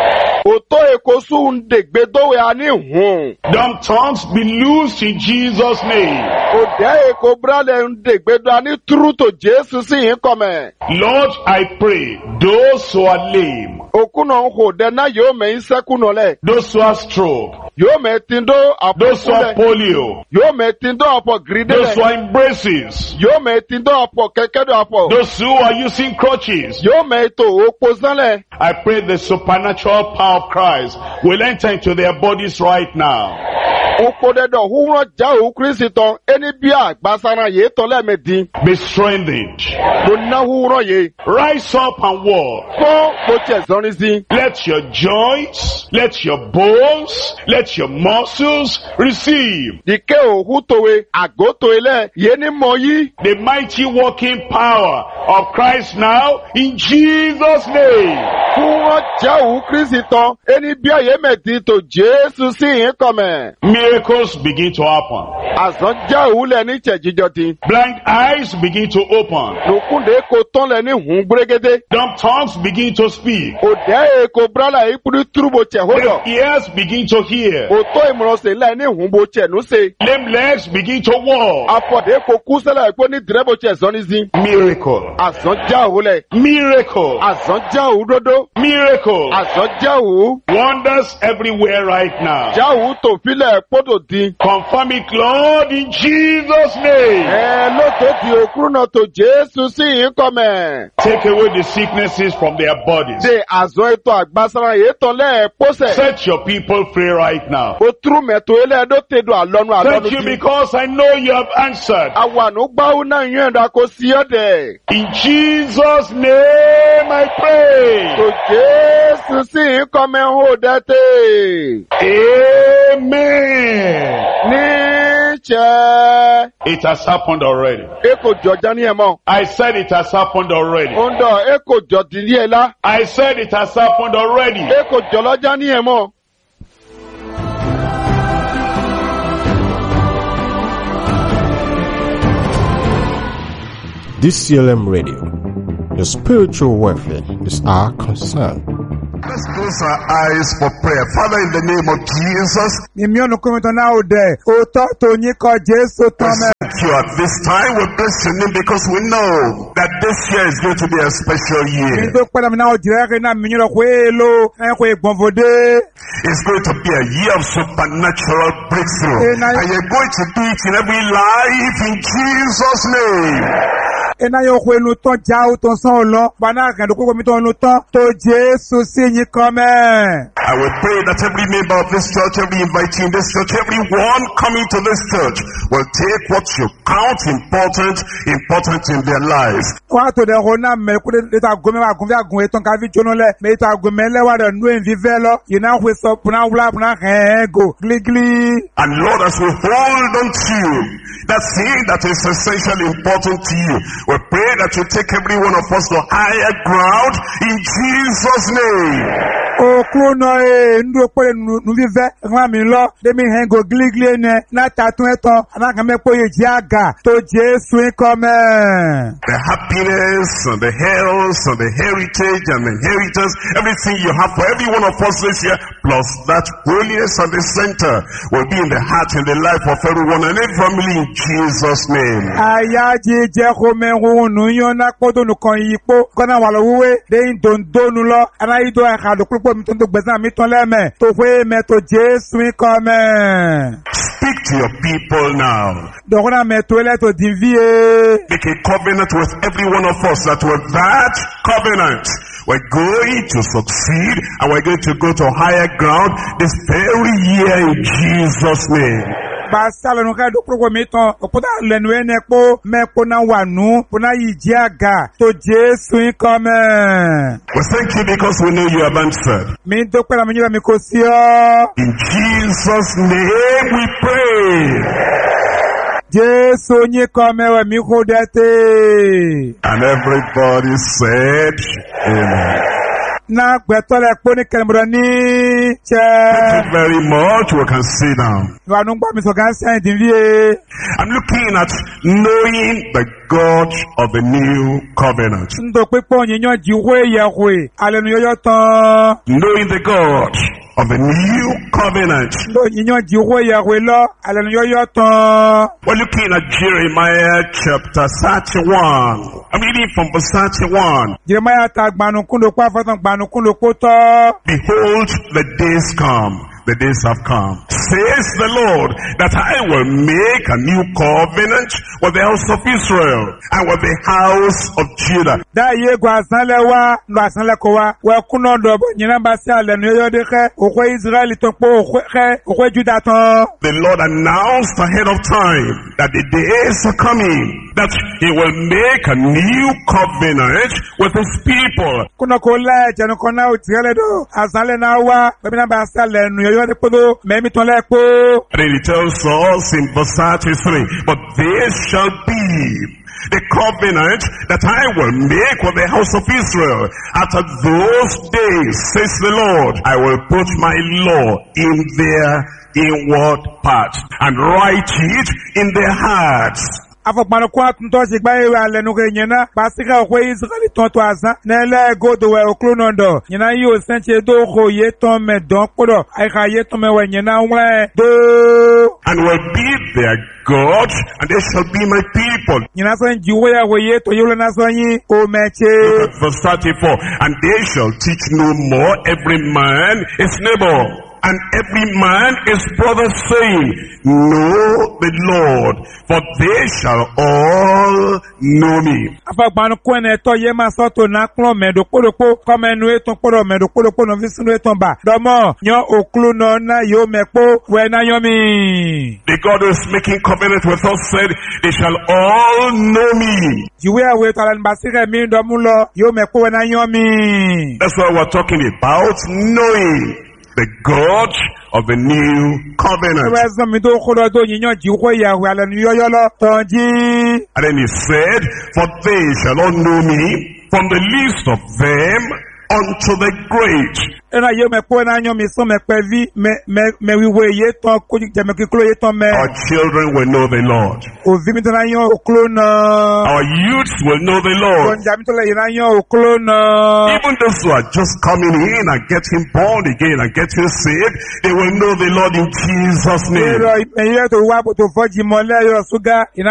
Òtó èkó sùn ń dègbé dówè aní hùn. Dumb tongues, be loosed in Jesus' name. Òdẹ́ èkó brálẹ̀ ń dègbé dó aní túrú tó Jésù sí yín kọ́mẹ̀. Lord, I pray, those who are lame, Okuno ho dena yo me insekuno le. those who have stroke, Yo me tindo those who have apo polio, Yo me tindo apo gride those who le. are in braces, Yo me tindo apo keke do apo. those who are using crutches. Yo me to opozan le. I pray the supernatural power of Christ will enter into their bodies right now. Okode do huron ja o Kristo eni bia gbasara ye to le me din. Be strengthened. Mo na huron ye. Rise up and walk. Ko mo che zonisi. Let your joints, let your bones, let your muscles receive Dike o hutowe agoto ele ye ni mo yi. the mighty working power of Christ now in Jesus' name. Huron ja o Kristo eni bia ye me din to Jesus si yin come. Miracles begin to happen. Azan ja o le ni che jijoti. Blind eyes begin to open. Lokunde ko ton le ni hun gbregede. Dumb tongues begin to speak. Ode ko brala ipuru turubo che hodo. Deaf ears begin to hear. Oto imro se la ni hun bo che no se. Lame legs begin to walk. Afode ko kusela ipo ni drebo che zonizi. Miracle. Azan ja o le. Miracle. Azan ja o dodo. Miracle. Azan ja o. Wonders everywhere right now. Ja o to file podo di. Confirm it, Lord, in Jesus' name. Eh lo to di okuru na to Jesus si yin come. Take away the sicknesses from their bodies. De azan eto agbasara ye to le pose. Set your people free right now. O tru meto ele do tedo alonu Thank alonu you di. because I know you have answered. Awanu gba una yen da ko si ode. In Jesus' name I pray. To Jesus si yin come ho dete. Amen. Ni che. It has happened already. Eko joja ni emo. I said it has happened already. Ondo eko jodili ela. I said it has happened already. Eko joloja ni emo. D C L M Radio. Your spiritual welfare is our concern. Let's close our eyes for prayer. Father, in the name of Jesus, Imionu kumito na ode, oto to nyiko Jesu tome. thank you at this time. We bless your name because we know that this year is going to be a special year. Nito kweda mina ojire na minyoro kwelo, na kwe gbonvode. It's going to be a year of supernatural breakthrough. Amen. And you're going to do it in every life in Jesus' name. Ena yo kwelu ton jao ton son lo, bana kendo kwa mito no ton, to Jesu si nyikome. I will pray that every member of this church, every invitee in this church, everyone coming to this church will take what you count important, important in their lives. Kwa to de rona me kude leta gome wa gome agun eton ka vi jono le, me ita gome le wa de nu en vive lo, yina we so puna wula puna go, gli gli. And Lord, as we hold on to you, that thing that is essentially important to you, we pray that you take every one of us to higher ground in Jesus' name. Okuno e ndu okpere nu vive nwa mi lo de mi hen go gli gli ne na tatun eton anaka me poye ji aga to Jesu ikome. The happiness and the health and the heritage and the inheritance, everything you have for every one of us this year, plus that holiness and the center will be in the heart and the life of everyone and every family in Jesus' name. Aya ji je ko me hun nu yon na podo nu kan yipo kona wa lo wuwe de ndondo nu lo ana ido e ka do pupo mi ton to gbesa mi ton le me to fe me to Jesu ikome. Speak to your people now. Donc on a mis tout les to divie. Make a covenant with every one of us that with that covenant we're going to succeed and we're going to go to higher ground this very year in Jesus' name. Basa lo nuka do pro mi ton opota le nu ene po me po na wanu po na yiji aga to Jesu ikome. We thank you because we know you have answered. Mi do kwa mi mi ko si o. In Jesus' name we pray. Jesu nyikome we mi ko dete. And everybody said, Amen. Na gbetole po ni kelmro ni che. Thank you very much. We can sit down. Wanu gba mi so gan sen divie. I'm looking at knowing the God of the new covenant. Ndo pe po yin yan ji we ye we. Ale nu yo tan. Knowing the God of the new covenant. Ndo yinyo jiwo Yahweh lo, alenu yoyo ton. We're looking at Jeremiah chapter thirty-one. I'm reading from verse thirty-one. Jeremiah ta gbanu kundo kwa fatan gbanu kundo koto. Behold, the days come. The days have come, says the Lord, that I will make a new covenant with the house of Israel and with the house of Judah. Da ye gwa sanle wa, lo asanle ko wa, we kuno do nyina ba si ale no yo de ke, okwe Israel ton po okwe ke, okwe Judah ton. The Lord announced ahead of time that the days are coming, that he will make a new covenant with his people. Kuno ko la jenu kona o tirele do, asanle na wa, be na ba si ale no and then he tells us in verse thirty-three, but this shall be the covenant that I will make with the house of Israel. After those days, says the Lord, I will put my law in their inward parts and write it in their hearts. Afọ̀pànù kó àtúntọ́ ṣe gbá ìwé alẹ́nu rẹ̀ yẹn náà, pàṣíkà òkú Israẹli tán tó àzán, nílẹ̀ gòdò wẹ̀ òkúrúnọ̀dọ̀, yẹn náà yóò sẹ́ńtì dóòkò yé tán mẹ́dán kúrò, àìkà yé tán mẹ́wẹ̀ yẹn náà wẹ́ dó. And will be their God, and they shall be my people. Yẹn náà sọ ń jíwó yàwó yé tó yóò lọ́nà sọ yín, ó mẹ́tẹ́. Look at verse thirty-four. And they shall teach no more every man his neighbor, and every man his brother, saying, know the Lord, for they shall all know me. Afọ̀gbànù kó ẹnẹ tọ́ yé máa sọ́tò náà kúrò mẹ́dọ̀kódòkó, kọ́mọ ẹnu ètò kúrò mẹ́dọ̀kódòkó náà fi sínú ètò bà. Dọ́mọ̀, yan òkúlù náà náà yóò mẹ́pó, wẹ́ náà yán mi. The God who is making covenant with us said, they shall all know me. Jìwé àwẹ̀ tó alẹ́ nígbà sí rẹ̀ mí dọ́mú lọ, yóò mẹ́pó wẹ́ náà yán mi. That's what we're talking about, knowing the God of the new covenant. And then he said, for they shall all know me from the least of them unto the great. Our children will know the Lord. Our youths will know the Lord. Even those who are just coming in and getting born again and getting saved, they will know the Lord in Jesus' name.